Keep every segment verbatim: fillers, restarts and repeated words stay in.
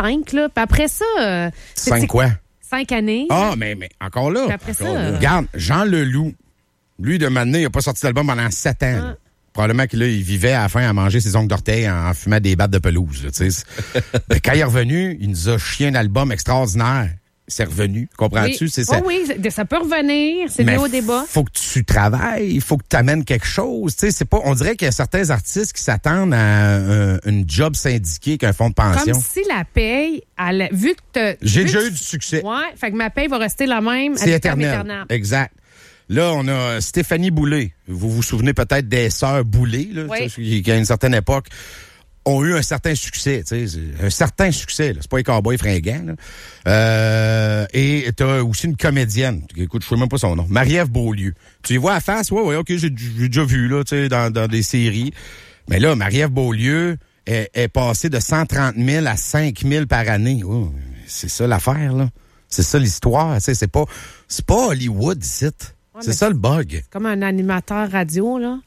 cinq, là. Puis après ça... Euh, cinq c'est, quoi? Cinq années. Ah, mais, mais encore là. Puis après encore ça... là. Euh... Regarde, Jean Leloup, lui, de maintenant, il n'a pas sorti d'album pendant sept ans. Ah. Probablement qu'il il vivait à la fin à manger ses ongles d'orteil en, en fumant des battes de pelouse. Là, ben, quand il est revenu, il nous a chié un album extraordinaire. C'est revenu, comprends-tu? Oui. C'est ça. Oh oui, ça peut revenir, c'est mieux au débat. Faut que tu travailles, il faut que tu amènes quelque chose. Tu sais, c'est pas. On dirait qu'il y a certains artistes qui s'attendent à un, une job syndiqué qu'un fonds de pension. Comme si la paye, elle, vu que t'as, j'ai vu déjà que, eu du succès. Ouais, fait que ma paye va rester la même. C'est éternel. Exact. Là, on a Stéphanie Boulay. Vous vous souvenez peut-être des sœurs Boulay, là, oui. qui, qui à une certaine époque ont eu un certain succès, tu sais, un certain succès. Là. C'est pas les cowboys fringants. Là. Euh, et t'as aussi une comédienne. Écoute, je sais même pas son nom. Marie-Ève Beaulieu. Tu y vois à face, ouais, ouais, ok, j'ai, j'ai déjà vu là, tu sais, dans, dans des séries. Mais là, Marie-Ève Beaulieu est, est passée de cent trente mille à cinq mille par année. Oh, c'est ça l'affaire, là. C'est ça l'histoire. Tu sais, c'est pas, c'est pas Hollywood ici. Ouais, c'est ça le bug. Comme un animateur radio, là.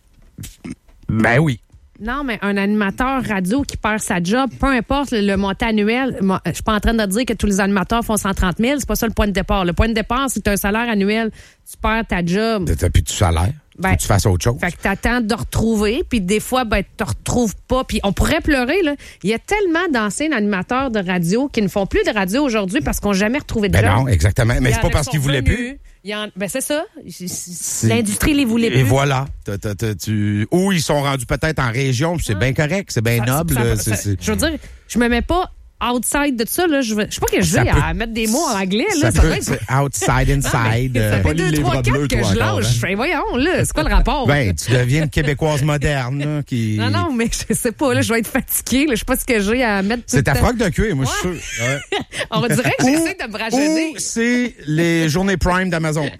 Ben oui. Non, mais un animateur radio qui perd sa job, peu importe le, le montant annuel, moi, je suis pas en train de dire que tous les animateurs font cent trente mille, c'est pas ça le point de départ. Le point de départ, c'est que tu as un salaire annuel, tu perds ta job. T'as plus de salaire. Ben, faut que tu fasses autre chose. Fait que t'attends de retrouver, puis des fois, ben, tu te retrouves pas. Puis on pourrait pleurer, là. Il y a tellement d'anciens animateurs de radio qui ne font plus de radio aujourd'hui parce qu'on n'a jamais retrouvé de ben job. Non, exactement. Mais c'est pas parce qu'ils voulaient plus. Il y en, ben c'est ça. C'est... L'industrie les voulait plus. Et voilà. T'as, t'as, t'as, tu... Ou ils sont rendus peut-être en région, puis c'est ah. bien correct, c'est bien noble. Ça, c'est, ça, c'est... Je veux dire, je me mets pas outside de ça, là. Je ne sais pas que je vais à mettre des mots en anglais, là. Ça, ça peut être outside, inside. Non, ça fait deux, trois, quatre que je lâche. Hein? Je fais, voyons, là, c'est quoi le rapport? Ben, tu deviens une Québécoise moderne, là, qui... Non, non, mais je sais pas, là, je vais être fatiguée, là. Je sais pas ce que j'ai à mettre. C'est ta froc de cuir, moi, je suis sûr. Ouais. On dirait que j'essaie de me rajeunir. Ou c'est les journées Prime d'Amazon.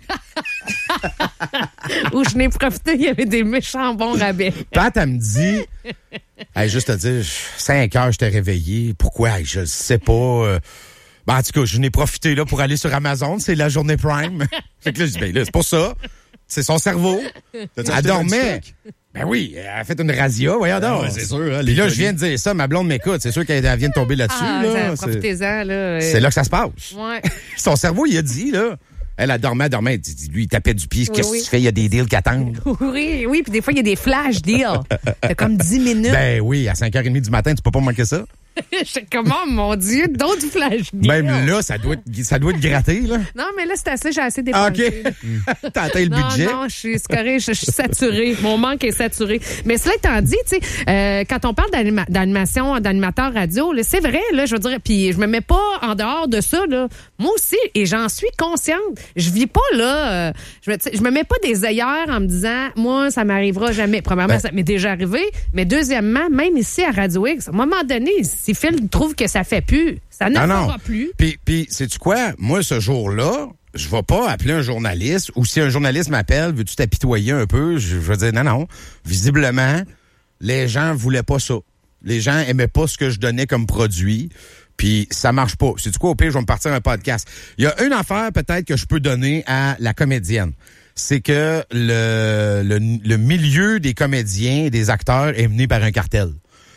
Où je n'ai profité, il y avait des méchants bons rabais. Pat, elle me dit, hey, juste te dire, cinq heures, je t'ai réveillé. Pourquoi? Hey, je sais pas. Euh, ben, en tout cas, je n'ai profité là pour aller sur Amazon. C'est la journée Prime. Fait que là, je dis, ben là, c'est pour ça. C'est son cerveau. Elle dormait. Ben oui, elle a fait une razzia, voyons donc. Ouais, c'est sûr. Hein, Puis là, je viens de dire ça, ma blonde m'écoute. C'est sûr qu'elle vient de tomber là-dessus. Ah, là. Profitez-en, là. C'est là que ça se passe. Ouais. Son cerveau, il a dit, là. Elle, elle dormait, elle dormait. Lui, il tapait du pied. Oui, Qu'est-ce oui. que tu fais? Il y a des deals qui attendent. Oui, oui. Puis des fois, il y a des flash deals. T'as comme dix minutes. Ben oui, à cinq heures trente du matin, tu peux pas manquer ça. Je sais comment, mon Dieu, d'autres flash deals. Même là, ça doit être, ça doit être gratté, là. Non, mais là, c'est assez, j'ai assez dépensé. OK. T'as atteint le non, budget. Non, je suis correct, je, je suis saturée. Mon manque est saturé. Mais cela étant dit, tu sais, euh, quand on parle d'anima- d'animation, d'animateur radio, là, c'est vrai, là, je veux dire, puis je me mets pas en dehors de ça, là. Moi aussi, et j'en suis consciente. Je vis pas, là, euh, je, me, je me mets pas des œillères en me disant, moi, ça m'arrivera jamais. Premièrement, ben, ça m'est déjà arrivé. Mais deuxièmement, même ici à Radio X, à un moment donné, si Phil trouve que ça fait plus, ça ne fera plus. Puis, puis sais-tu quoi? Moi, ce jour-là, je vais pas appeler un journaliste, ou si un journaliste m'appelle, veux-tu t'apitoyer un peu? Je, je vais dire, non, non. Visiblement, les gens voulaient pas ça. Les gens aimaient pas ce que je donnais comme produit. Puis ça marche pas. Sais-tu quoi? Au pire, je vais me partir un podcast. Il y a une affaire peut-être que je peux donner à la comédienne. C'est que le, le, le milieu des comédiens et des acteurs est mené par un cartel.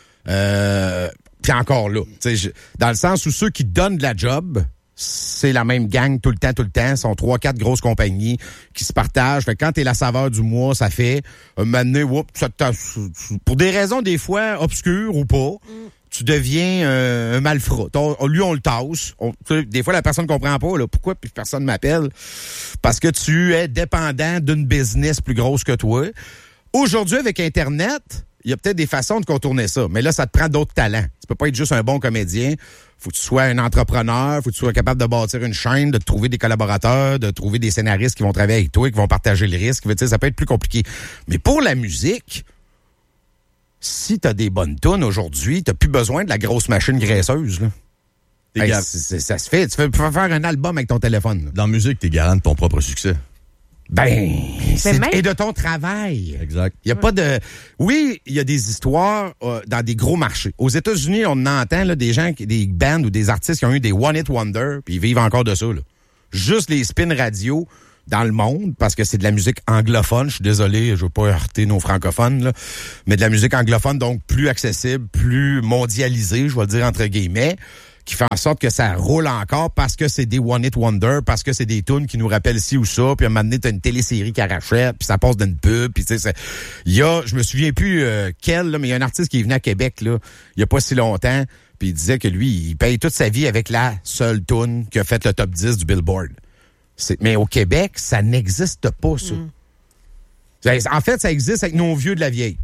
Euh... Puis encore là, je, dans le sens où ceux qui donnent de la job, c'est la même gang tout le temps, tout le temps. Ce sont trois, quatre grosses compagnies qui se partagent. Fait que quand t'es la saveur du mois, ça fait un moment donné, whoop, ça, pour des raisons des fois obscures ou pas, mm. tu deviens euh, un malfrat. On, lui, on le tasse. On, des fois, la personne ne comprend pas là, pourquoi puis personne m'appelle. Parce que tu es dépendant d'une business plus grosse que toi. Aujourd'hui, avec Internet, il y a peut-être des façons de contourner ça. Mais là, ça te prend d'autres talents. Tu peux pas être juste un bon comédien. Faut que tu sois un entrepreneur. Faut que tu sois capable de bâtir une chaîne, de trouver des collaborateurs, de trouver des scénaristes qui vont travailler avec toi, qui vont partager le risque. Tu sais, ça peut être plus compliqué. Mais pour la musique, si t'as des bonnes tunes aujourd'hui, t'as plus besoin de la grosse machine graisseuse, là. Hey, c'est, c'est, ça se fait. Tu peux faire un album avec ton téléphone, là. Dans la musique, t'es garant de ton propre succès. Ben, c'est, même... et de ton travail. Exact. Il y a pas de... Oui, il y a des histoires euh, dans des gros marchés. Aux États-Unis, on entend là, des gens, des bands ou des artistes qui ont eu des one-hit wonder, puis ils vivent encore de ça, là. Juste les spin radio dans le monde, parce que c'est de la musique anglophone. Je suis désolé, je veux pas heurter nos francophones, là, mais de la musique anglophone, donc plus accessible, plus mondialisée, je vais le dire entre guillemets. qui fait en sorte que ça roule encore parce que c'est des one-hit wonder, parce que c'est des tunes qui nous rappellent ci ou ça, puis à un moment donné, t'as une télésérie qui rachète, puis ça passe d'une pub, puis tu sais, il y a, je me souviens plus euh, quel, là, mais il y a un artiste qui est venu à Québec, là, il y a pas si longtemps, puis il disait que lui, il paye toute sa vie avec la seule tune qui a fait le top dix du Billboard. C'est, mais au Québec, ça n'existe pas, ça. Mm. En fait, ça existe avec nos vieux de la vieille.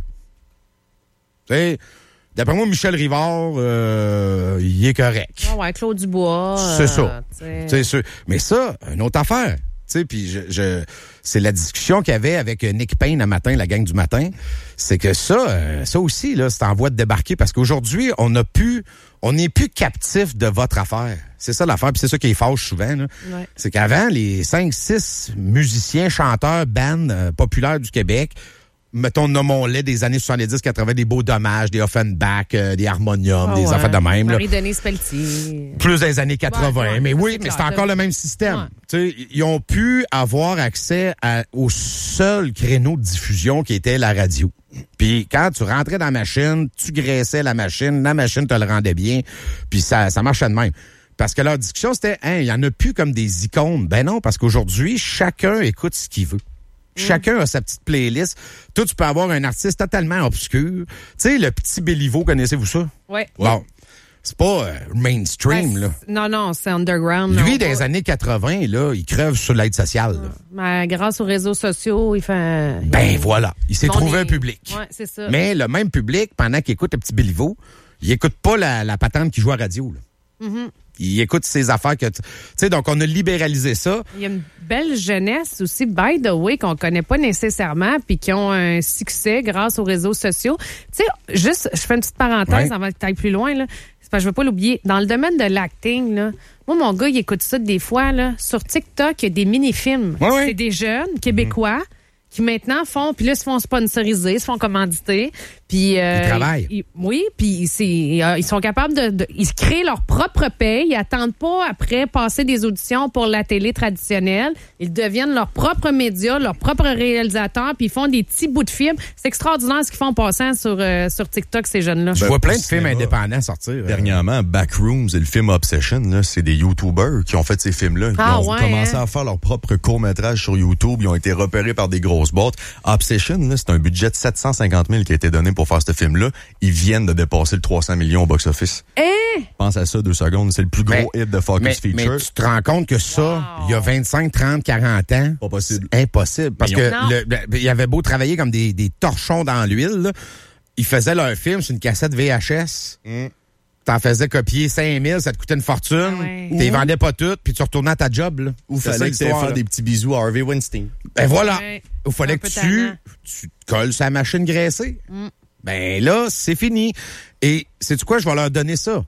Tu sais, d'après moi, Michel Rivard, euh, il est correct. Ah ouais, Claude Dubois. C'est euh, ça. C'est sûr. Mais ça, une autre affaire. Tu sais, puis je, je, c'est la discussion qu'il y avait avec Nick Payne un matin, la gang du matin. C'est que ça, euh, ça aussi, là, c'est en voie de débarquer parce qu'aujourd'hui, on n'a plus, on n'est plus captif de votre affaire. C'est ça l'affaire, puis c'est ça qui est fâche souvent. Là. Ouais. C'est qu'avant, les cinq, six musiciens, chanteurs, bands euh, populaires du Québec, mettons, nommons-les des années soixante-dix quatre-vingts, des Beaux Dommages, des Offenbach, euh, des Harmonium, oh des ouais. affaires de même. Marie-Denise Pelletier. Plus des années quatre-vingts. Ouais, ouais, mais oui, mais c'est encore le même système. Ouais. Ils ont pu avoir accès à, au seul créneau de diffusion qui était la radio. Puis quand tu rentrais dans la machine, tu graissais la machine, la machine te le rendait bien, puis ça, ça marchait de même. Parce que leur discussion, c'était, hein, il y en a plus comme des icônes. Ben non, parce qu'aujourd'hui, chacun écoute ce qu'il veut. Chacun a sa petite playlist. Toi, tu peux avoir un artiste totalement obscur. Tu sais, le petit Béliveau, connaissez-vous ça? Oui. Bon. C'est pas euh, mainstream, ben, là. Non, non, c'est underground. Lui, non, dans les années quatre-vingts, là, il crève sur l'aide sociale. Mais grâce aux réseaux sociaux, il fait... Ben il... voilà. Il s'est trouvé est... un public. Oui, c'est ça. Mais le même public, pendant qu'il écoute le petit Béliveau, il écoute pas la, la patente qui joue à radio, là. Mm-hmm. Il écoute ses affaires que tu sais, donc on a libéralisé ça. Il y a une belle jeunesse aussi, by the way, qu'on connaît pas nécessairement puis qui ont un succès grâce aux réseaux sociaux. Tu sais, juste, je fais une petite parenthèse ouais. avant que tu ailles plus loin, là. C'est parce que je veux pas l'oublier. Dans le domaine de l'acting, là, moi, mon gars, il écoute ça des fois, là. Sur TikTok, il y a des mini-films. Ouais, ouais. C'est des jeunes Québécois. Mm-hmm. qui maintenant font, puis là, ils se font sponsoriser, se font commanditer. Puis, euh, ils travaillent. Ils, oui, puis c'est, euh, ils sont capables de, de... Ils créent leur propre paye. Ils attendent pas après passer des auditions pour la télé traditionnelle. Ils deviennent leurs propres médias, leurs propres réalisateurs, puis ils font des petits bouts de films. C'est extraordinaire ce qu'ils font en passant sur, euh, sur TikTok, ces jeunes-là. Je ben, vois plein de films indépendants sortir. Dernièrement, Backrooms et le film Obsession, là, c'est des YouTubers qui ont fait ces films-là. Ils ah, ont ouais, commencé hein? à faire leur propre court-métrage sur YouTube. Ils ont été repérés par des grosses boîtes. Obsession, là, c'est un budget de sept cent cinquante mille qui a été donné pour faire ce film-là. Ils viennent de dépasser le trois cents millions au box-office. Eh? Pense à ça deux secondes. C'est le plus gros mais, hit de Focus mais, Feature. Mais tu te rends compte que ça, wow. il y a vingt-cinq, trente, quarante ans, pas possible. C'est impossible. Parce que le, le, il avait beau travailler comme des, des torchons dans l'huile, là, ils faisaient leur film sur une cassette V H S. Mm. T'en faisais copier cinq mille, ça te coûtait une fortune. Ah ouais. T'es vendais pas toutes, puis tu retournais à ta job. Là. Ou fallait que tu faire des petits bisous à Harvey Weinstein. Ben voilà. Ouais. Il fallait que tu, tu te colles sa machine graissée. Mm. Ben là, c'est fini. Et sais-tu quoi, je vais leur donner ça.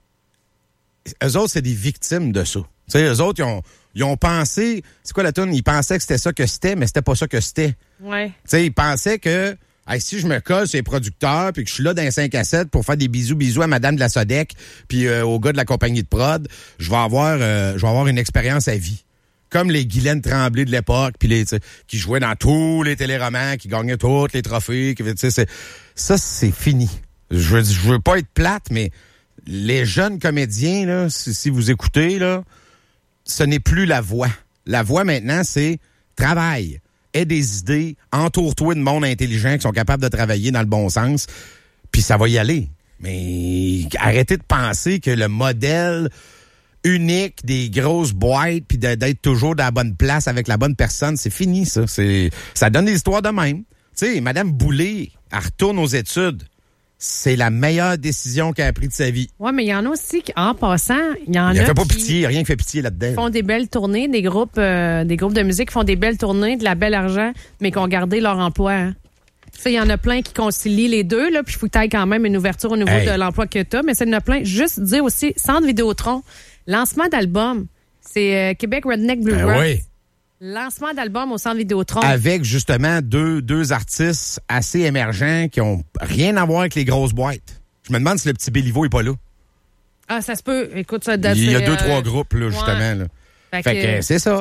Eux autres, c'est des victimes de ça. Tu sais, eux autres, ils ont, ils ont pensé... C'est quoi la toune? Ils pensaient que c'était ça que c'était, mais c'était pas ça que c'était. Ouais. Tu sais, ils pensaient que... Hey, si je me colle sur les producteurs puis que je suis là dans les cinq à sept pour faire des bisous bisous à madame de la Sodec puis euh, au gars de la compagnie de prod, je vais avoir euh, je vais avoir une expérience à vie. Comme les Guylaine Tremblay de l'époque puis les qui jouaient dans tous les téléromans, qui gagnaient tous les trophées, qui c'est ça c'est fini. Je veux je veux pas être plate mais les jeunes comédiens là, si, si vous écoutez là, ce n'est plus la voix. La voix maintenant c'est travail. Aie des idées, entoure-toi de monde intelligent qui sont capables de travailler dans le bon sens, puis ça va y aller. Mais arrêtez de penser que le modèle unique des grosses boîtes puis de, d'être toujours dans la bonne place avec la bonne personne, c'est fini ça. C'est ça donne des histoires de même. Tu sais, Madame Boulay, elle retourne aux études. C'est la meilleure décision qu'elle a prise de sa vie. Oui, mais il y en a aussi qui, en passant, il y en il a fait pas qui pitié, rien qui fait pitié là-dedans. Font des belles tournées, des groupes, euh, des groupes de musique qui font des belles tournées, de la belle argent, mais qui ont gardé leur emploi. Hein. Tu sais, il y en a plein qui concilient les deux, là, puis il faut que tu aies quand même une ouverture au niveau hey. de l'emploi que tu as, mais c'est il y en a plein. Juste dire aussi, Centre Vidéotron, lancement d'album, c'est euh, Québec Redneck Bluegrass. Ben oui. Lancement d'album au Centre Vidéotron. Avec, justement, deux, deux artistes assez émergents qui ont rien à voir avec les grosses boîtes. Je me demande si le petit Béliveau est pas là. Ah, ça se peut. Écoute, ça date. Il y a deux, euh... trois groupes, là, justement. Ouais. Là. Fait, fait que, que c'est ça.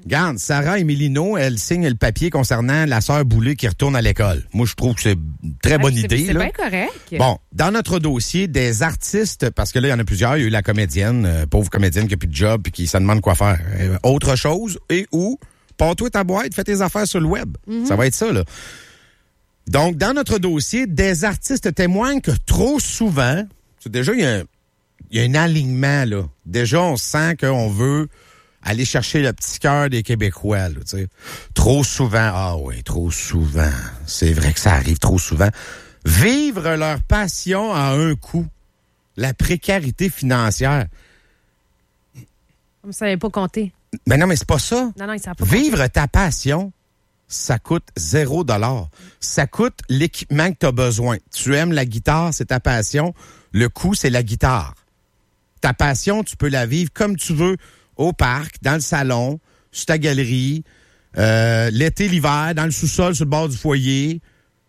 Regarde, Sarah Emilino, elle signe le papier concernant la sœur Boulay qui retourne à l'école. Moi, je trouve que c'est une très bonne c'est, idée. C'est là. bien correct. Bon, dans notre dossier, des artistes, parce que là, il y en a plusieurs. Il y a eu la comédienne, euh, pauvre comédienne qui n'a plus de job et qui se demande quoi faire. Euh, autre chose, et où, pars-toi ta boîte, fais tes affaires sur le web. Mm-hmm. Ça va être ça, là. Donc, dans notre dossier, des artistes témoignent que trop souvent, c'est déjà, il y a un, il y a un alignement, là. Déjà, on sent qu'on veut aller chercher le petit cœur des Québécois, là, tu sais. Trop souvent, ah oui, trop souvent. C'est vrai que ça arrive trop souvent. Vivre leur passion à un coup. La précarité financière. Comme ça n'avait pas compté. Mais non, mais c'est pas ça. Non, non, il ne pas Vivre compté. ta passion, ça coûte zéro dollar. Ça coûte l'équipement que tu as besoin. Tu aimes la guitare, c'est ta passion. Le coût, c'est la guitare. Ta passion, tu peux la vivre comme tu veux, au parc, dans le salon, sur ta galerie, euh, l'été, l'hiver, dans le sous-sol, sur le bord du foyer.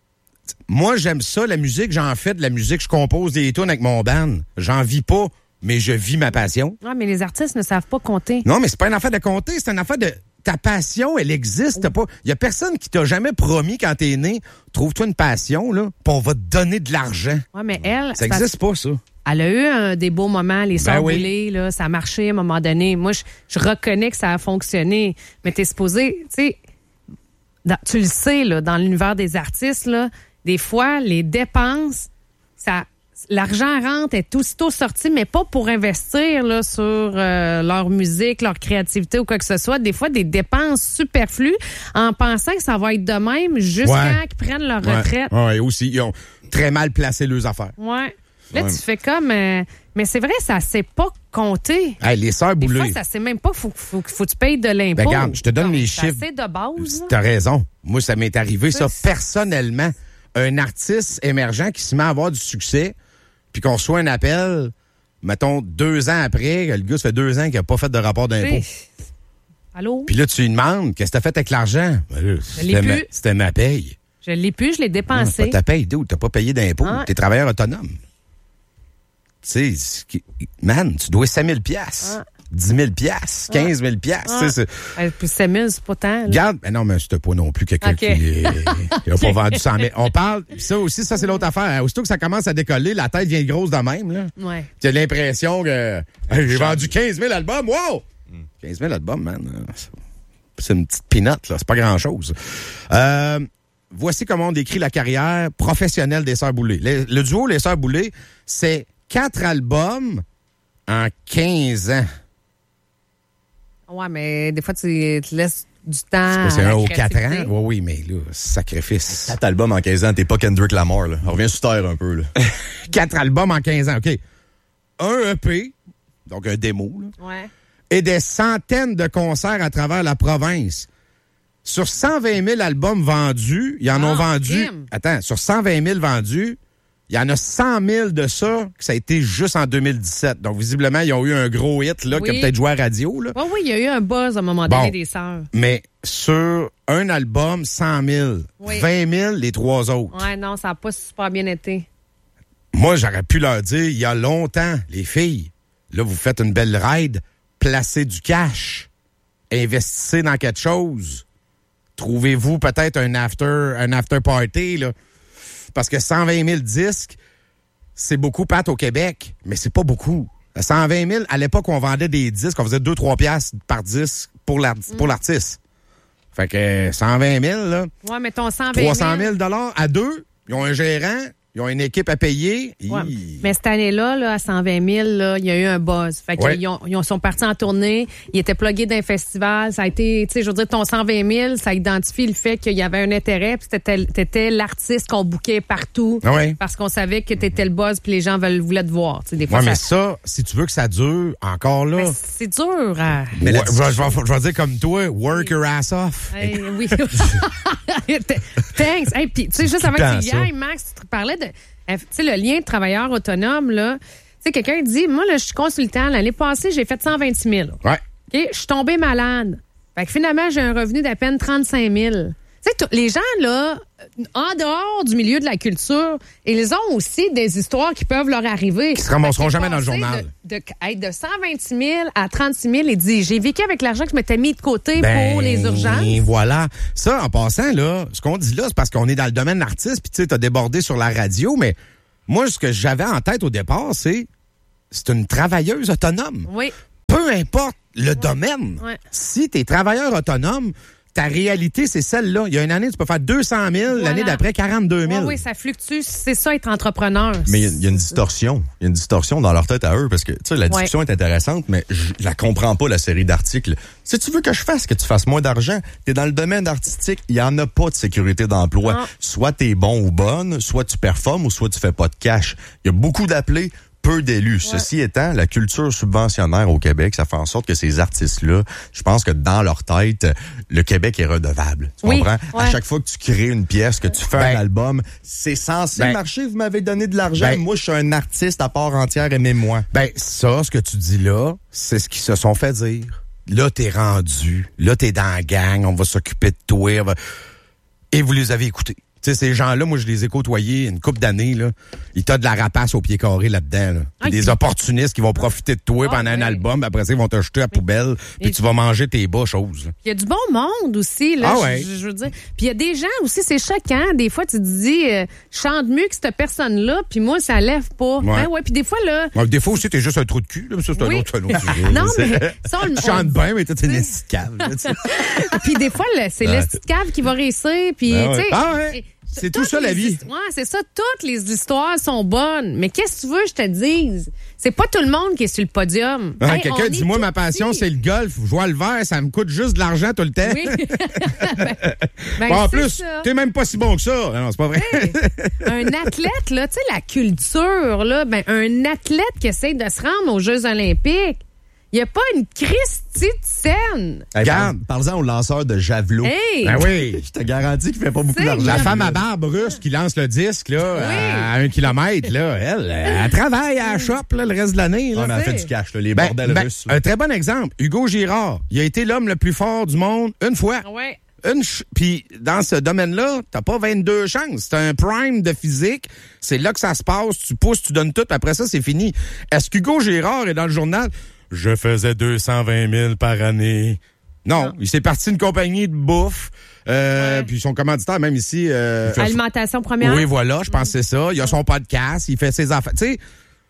Moi, j'aime ça, la musique. J'en fais de la musique. Je compose des tunes avec mon band. J'en vis pas, mais je vis ma passion. Non, mais les artistes ne savent pas compter. Non, mais c'est pas une affaire de compter, c'est une affaire de... Ta passion, elle existe pas. Il y a personne qui t'a jamais promis quand t'es né, trouve-toi une passion, là, puis on va te donner de l'argent. Oui, mais elle... Ça existe pas, ça. Elle a eu un, des beaux moments, les sœurs Ben oui. Boulay, là, ça a marché à un moment donné. Moi, je, je reconnais que ça a fonctionné, mais t'es supposé, tu sais, dans- tu le sais, là, dans l'univers des artistes, là, des fois, les dépenses, ça, l'argent rentre, est aussitôt sorti, mais pas pour investir là, sur euh, leur musique, leur créativité ou quoi que ce soit. Des fois, des dépenses superflues en pensant que ça va être de même jusqu'à Ouais. qu'ils prennent leur Ouais. retraite. Ouais, aussi, ils ont très mal placé leurs affaires. Ouais. Là, Ouais. tu fais comme... euh, mais c'est vrai, ça s'est pas compté. Hey, les sœurs Des Boulay. fois, ça sait même pas, faut, faut, faut que tu payes de l'impôt. Ben, regarde, je te donne Donc, les c'est chiffres. assez de base. là. T'as raison. Moi, ça m'est arrivé, ça, C'est- personnellement. Un artiste émergent qui se met à avoir du succès, puis qu'on reçoit un appel, mettons, deux ans après, que le gars, ça fait deux ans qu'il n'a pas fait de rapport d'impôt. Oui. Allô? Puis là, tu lui demandes, qu'est-ce que t'as fait avec l'argent? Ben là, l'ai C'était ma, plus. c'était ma paye. Je l'ai plus, je l'ai Non, dépensé. pas ta paye, d'où? T'as pas payé d'impôt. Ah. T'es travailleur autonome. Tu sais, c'est qui- man, tu dois cinq mille piastres. Ah. dix mille piastres, quinze mille piastres. Ah. tu sais, c'est- Euh, Puis sept mille, c'est pas tant. là. Garde, mais non, mais c'était pas non plus quelqu'un Ok. qui n'a pas vendu cent mille. On parle, ça aussi, ça c'est l'autre affaire. Aussitôt que ça commence à décoller, la tête vient grosse de même. Là. Ouais. Tu as l'impression que hey, j'ai vendu quinze mille albums. Wow! quinze mille albums, man. C'est une petite pinotte, là. C'est pas grand-chose. Euh, voici comment on décrit la carrière professionnelle des Sœurs Boulay. Le, le duo Les Sœurs Boulay, c'est quatre albums en quinze ans. Ouais, mais des fois, tu te laisses du temps. C'est, c'est à un la aux quatre ans. créativité. Oui, oui, mais là, sacrifice. Quatre albums en quinze ans, t'es pas Kendrick Lamar, là. On revient sur terre un peu, là. Quatre albums en quinze ans, OK. Un E P, donc un démo, là, Ouais. et des centaines de concerts à travers la province. Sur cent vingt mille albums vendus, ils en Ah, ont vendu... crime. Attends, sur cent vingt mille vendus, il y en a cent mille de ça que ça a été juste en deux mille dix-sept. Donc, visiblement, ils ont eu un gros hit là, qui a Oui. peut-être joué à la radio. Là. Oui, oui, il y a eu un buzz à un moment donné Bon. des sœurs. Mais sur un album, cent mille. Oui. vingt mille, les trois autres. Ouais, non, ça n'a pas super bien été. Moi, j'aurais pu leur dire, il y a longtemps, les filles, là, vous faites une belle ride, placez du cash, investissez dans quelque chose. Trouvez-vous peut-être un after, un after party, là. Parce que cent vingt mille disques, c'est beaucoup, Pat, au Québec, mais c'est pas beaucoup. cent vingt mille, à l'époque, on vendait des disques, on faisait deux trois piastres par disque pour, l'art- pour l'artiste. Fait que cent vingt mille, là, Ouais, mais ton cent vingt mille. trois cent mille dollars à deux, ils ont un gérant, ils ont une équipe à payer. Ouais. Hi. Mais cette année-là, là, à cent vingt mille, là, il y a eu un buzz. Fait Ouais. qu'ils ont, ils ont- sont partis en tournée, ils étaient plugués d'un festival. Ça a été, tu sais, je veux dire, ton cent vingt mille, ça identifie le fait qu'il y avait un intérêt, puis t'étais, t'étais l'artiste qu'on bouquait partout. Ah ouais. Parce qu'on savait que t'étais le buzz, puis les gens veulent, voulaient te voir. Tu sais, des fois, Ouais, mais ça- ça, si tu veux que ça dure, encore là. Mais c'est dur. À... Ouais, je, vais- je vais- je vais dire comme toi, work your ass off. Hey, oui. Thanks. Hey, puis, tu sais, juste avant Tout le que tu y temps, ça. ailles, Max, tu te parlais de, euh, tu sais, le lien de travailleur autonome, là. Tu sais, quelqu'un dit, moi, là, je suis consultant. L'année passée, j'ai fait cent vingt-six mille. Ouais. OK? Je suis tombée malade. Fait que finalement, j'ai un revenu d'à peine trente-cinq mille. Tu sais, les gens, là, en dehors du milieu de la culture, ils ont aussi des histoires qui peuvent leur arriver. Qui se ramasseront jamais dans le journal. De, de, de cent vingt-six mille à trente-six mille, il dit, j'ai vécu avec l'argent que je m'étais mis de côté ben, pour les urgences. Voilà. Ça, en passant, là, ce qu'on dit là, c'est parce qu'on est dans le domaine artiste, puis tu sais, t'as débordé sur la radio, mais moi, ce que j'avais en tête au départ, c'est c'est une travailleuse autonome. Oui. Peu importe le ouais. domaine. Ouais. Si t'es travailleur autonome, ta réalité, c'est celle-là. Il y a une année, tu peux faire deux cent mille, voilà. L'année d'après, quarante-deux mille. Oui, oui, ça fluctue. C'est ça, être entrepreneur. Mais il y, y a une distorsion. Il y a une distorsion dans leur tête à eux, parce que, tu sais, la discussion ouais. est intéressante, mais je la comprends pas, la série d'articles. Si tu veux que je fasse, que tu fasses moins d'argent, t'es dans le domaine artistique, il y en a pas de sécurité d'emploi. Non. Soit t'es bon ou bonne, soit tu performes, ou soit tu fais pas de cash. Il y a beaucoup d'appelés, peu d'élus. Ouais. Ceci étant, la culture subventionnaire au Québec, ça fait en sorte que ces artistes-là, je pense que dans leur tête, le Québec est redevable. Tu oui. comprends? Ouais. À chaque fois que tu crées une pièce, que tu fais ben, un album, c'est censé ben, marcher. Vous m'avez donné de l'argent. Ben, moi, je suis un artiste à part entière, aimez-moi. Ben, ça, ce que tu dis là, c'est ce qu'ils se sont fait dire. Là, t'es rendu. Là, t'es dans la gang. On va s'occuper de toi. Va... Et vous les avez écoutés. Tu sais, ces gens-là, moi, je les ai côtoyés une couple d'années, là. Ils t'ont de la rapace au pied carré là-dedans, là. Okay. Des opportunistes qui vont profiter de toi oh, pendant oui. un album, après ça, ils vont te jeter à la poubelle, puis tu vas manger tes bas choses. Il y a du bon monde aussi, là. Ah ouais. je, je veux dire. Puis il y a des gens aussi, c'est choquant. Des fois, tu te dis, euh, chante mieux que cette personne-là, puis moi, ça lève pas. Ouais. Hein, ouais. Puis des fois, là. Ouais, des fois aussi, t'es juste un trou de cul, là. Ça, c'est oui. un autre, un autre sujet. Non, mais ça, on, tu chantes bien, mais t'es une escave. Puis des fois, là, c'est ouais. l'escave qui va réussir, puis, ah ouais. tu sais. Ah ouais. C'est tout ça, la vie. Ouais, c'est ça. Toutes les histoires sont bonnes. Mais qu'est-ce que tu veux, je te dise? C'est pas tout le monde qui est sur le podium. Ah, hey, quelqu'un dit, moi, ma passion, c'est le golf. Jouer le verre, ça me coûte juste de l'argent tout le temps. Oui. ben, ben, bon, en plus, ça. T'es même pas si bon que ça. Non, c'est pas vrai. Hey, un athlète, là, tu sais, la culture, là, ben, un athlète qui essaie de se rendre aux Jeux olympiques, il n'y a pas une Christie de scène. Hey, Regarde, parle-en au lanceur de javelot. Hey. Ben oui. Je te garantis qu'il ne fait pas beaucoup T'sais, d'argent. La femme à barbe russe qui lance le disque là, oui. à un kilomètre, là, elle, elle travaille à la shop là, le reste de l'année. Là. Ouais, mais elle fait du cash, là, les ben, bordels ben, russes. Là. Un très bon exemple, Hugo Girard. Il a été l'homme le plus fort du monde une fois. Ouais. Une ch- Puis dans ce domaine-là, t'as pas vingt-deux chances. C'est un prime de physique. C'est là que ça se passe. Tu pousses, tu donnes tout. Après ça, c'est fini. Est-ce qu'Hugo Girard est dans le journal? Je faisais deux cent vingt mille par année. Non, non. Il s'est parti d'une compagnie de bouffe. Euh, ouais. Puis son commanditaire, même ici... Euh, Alimentation première. Oui, voilà, je pense que c'est ça. Il a son podcast, il fait ses affaires. Tu sais,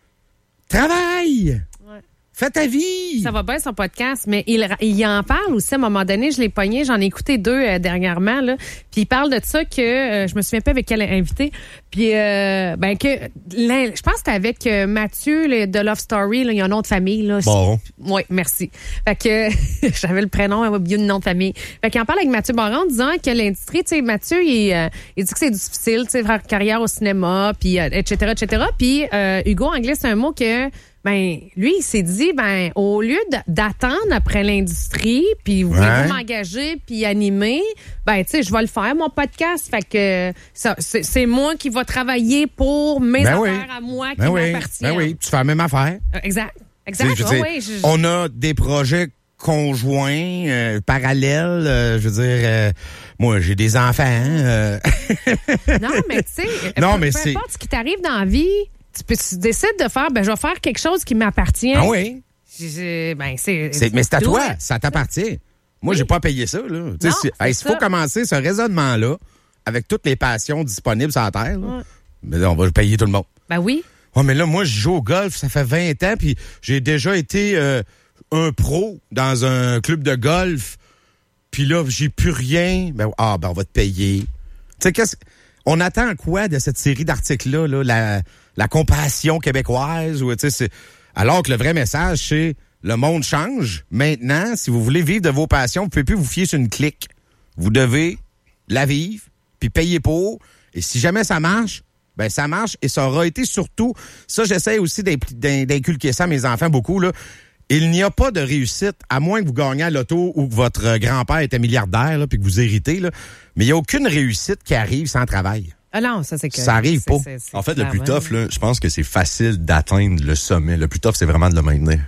travaille! Fais ta vie! Ça va bien, son podcast, mais il, il en parle aussi à un moment donné. Je l'ai pogné, j'en ai écouté deux euh, dernièrement, là. Puis il parle de ça que, euh, je me souviens pas avec quel invité, puis euh, ben que, je pense que c'était avec euh, Mathieu le, de Love Story, là, il y a un nom de famille. Là. Bon. Oui, merci. Fait que, j'avais le prénom, il y a le nom de famille. Fait qu'il en parle avec Mathieu Baron en disant que l'industrie, tu sais, Mathieu, il, euh, il dit que c'est difficile, tu sais, faire carrière au cinéma, puis euh, et cetera, et cetera. Puis euh, Hugo Anglais, c'est un mot que... Ben, lui, il s'est dit, ben, au lieu d'attendre après l'industrie, puis vous ouais. voulez m'engager, puis animer, ben, tu sais, je vais le faire, mon podcast. Fait que ça, c'est, c'est moi qui va travailler pour mes ben affaires oui. à moi qui ben m'appartiennent. Oui. Ben oui, tu fais la même affaire. Euh, exact. Exact. Je oh, dire, oui, je... On a des projets conjoints, euh, parallèles. Euh, je veux dire, euh, moi, j'ai des enfants. Euh... non, mais tu sais, non, peu, mais peu c'est... importe ce qui t'arrive dans la vie, tu, peux, tu décides de faire, ben, je vais faire quelque chose qui m'appartient. Ah oui? Je, ben, c'est, c'est, mais c'est à toi, ouais. ça t'appartient. Moi, oui. j'ai pas payé ça, là. Non, si, hey, s'il faut commencer ce raisonnement-là, avec toutes les passions disponibles sur la Terre, là, ouais. ben, on va payer tout le monde. Ben oui. Ouais, mais là, moi, je joue au golf, ça fait vingt ans, puis j'ai déjà été euh, un pro dans un club de golf, puis là, j'ai plus rien. Ben, ah, ben, on va te payer. Tu sais, qu'est-ce... On attend quoi de cette série d'articles-là, là, la, la compassion québécoise, ou, tu sais, c'est... Alors que le vrai message, c'est le monde change. Maintenant, si vous voulez vivre de vos passions, vous pouvez plus vous fier sur une clique. Vous devez la vivre, puis payer pour. Et si jamais ça marche, ben ça marche. Et ça aura été surtout... Ça, j'essaie aussi d'inculquer ça à mes enfants beaucoup, là. Il n'y a pas de réussite, à moins que vous gagniez à l'auto ou que votre grand-père était milliardaire, là, puis que vous héritez, là. Mais il n'y a aucune réussite qui arrive sans travail. Ah non, ça, c'est que... Ça arrive c'est, pas. C'est, c'est, en fait, le plus tough, là, je pense que c'est facile d'atteindre le sommet. Le plus tough, c'est vraiment de le maintenir.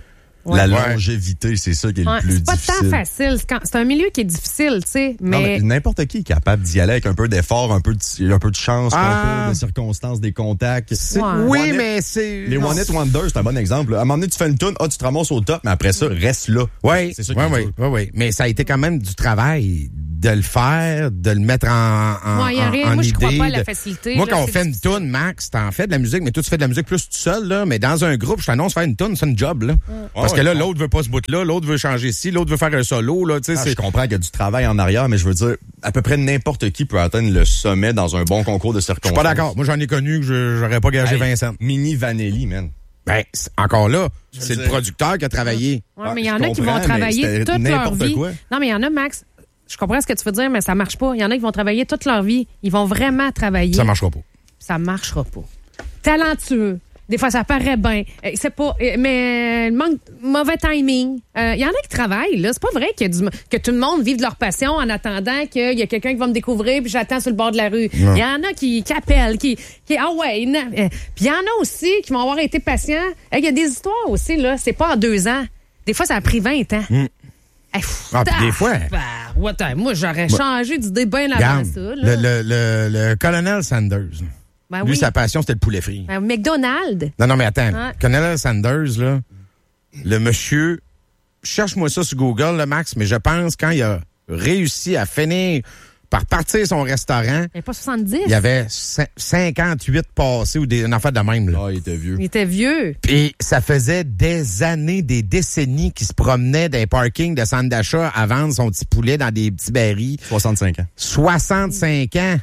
Ouais. La longévité, c'est ça qui est ouais, le plus c'est pas difficile. C'est pas tant facile. C'est, quand, c'est un milieu qui est difficile, tu sais. Mais... mais n'importe qui est capable d'y aller avec un peu d'effort, un peu de, un peu de chance, ah. un peu de circonstances, des contacts. Ouais. Oui, One mais it, c'est... Les One Hit Wonder, c'est un bon exemple. À un moment donné, tu fais une tune, ah, tu te ramasses au top, mais après ça, reste là. Oui, c'est ça oui, oui, oui, oui. Mais ça a été quand même du travail de le faire, de le mettre en, en, ouais, y a rien. en Moi, idée. je crois pas à la facilité. Moi, là, quand on fait difficile. Une tune, Max, t'en fais de la musique, mais toi, tu fais de la musique plus tout seul, là. Mais dans un groupe, je t'annonce faire une tune, c'est une job, là. Ouais. Parce ouais, que là, ouais. l'autre veut pas ce bout-là, l'autre veut changer ci, l'autre veut faire un solo, là. Tu sais, ah, je comprends qu'il y a du travail en arrière, mais je veux dire, à peu près n'importe qui peut atteindre le sommet dans un bon concours de circonstances. Je suis pas d'accord. Moi, j'en ai connu que je, j'aurais pas gagé hey, Vincent. Mini Vanelli, man. Ben, encore là, je c'est le producteur qui a travaillé. Ouais, mais il y en a qui vont travailler toute leur vie. Quoi. Non, mais il y en a, Max. Je comprends ce que tu veux dire, mais ça marche pas. Il y en a qui vont travailler toute leur vie. Ils vont vraiment travailler. Ça marchera pas. Ça marchera pas. Talentueux. Des fois, ça paraît bien. C'est pas, mais manque mauvais timing. Il euh, y en a qui travaillent, là. C'est pas vrai qu'il y a du, que tout le monde vive de leur passion en attendant qu'il y a quelqu'un qui va me découvrir puis j'attends sur le bord de la rue. Il y en a qui, qui appellent, qui, qui, ah ouais. Euh, puis il y en a aussi qui vont avoir été patients. Il hey, y a des histoires aussi, là. C'est pas en deux ans. Des fois, ça a pris vingt ans. Mm. Hey, ah, puis des fois. Bah, what, moi, j'aurais bah, changé d'idée bien avant ça. Là. Le, le, le, le colonel Sanders. Ben Lui, oui. sa passion, c'était le poulet frit. Ben, McDonald's. Non, non, mais attends. Ah. Colonel Sanders, là, le monsieur, cherche-moi ça sur Google, là, Max, mais je pense quand il a réussi à finir par partir son restaurant. Il n'y avait pas soixante-dix. Il y avait cinquante-huit passés ou des, une affaire de même, là. Ah, il était vieux. Il était vieux. Puis ça faisait des années, des décennies qu'il se promenait dans les parkings de centre d'achat à vendre son petit poulet dans des petits barils. soixante-cinq ans. soixante-cinq ans.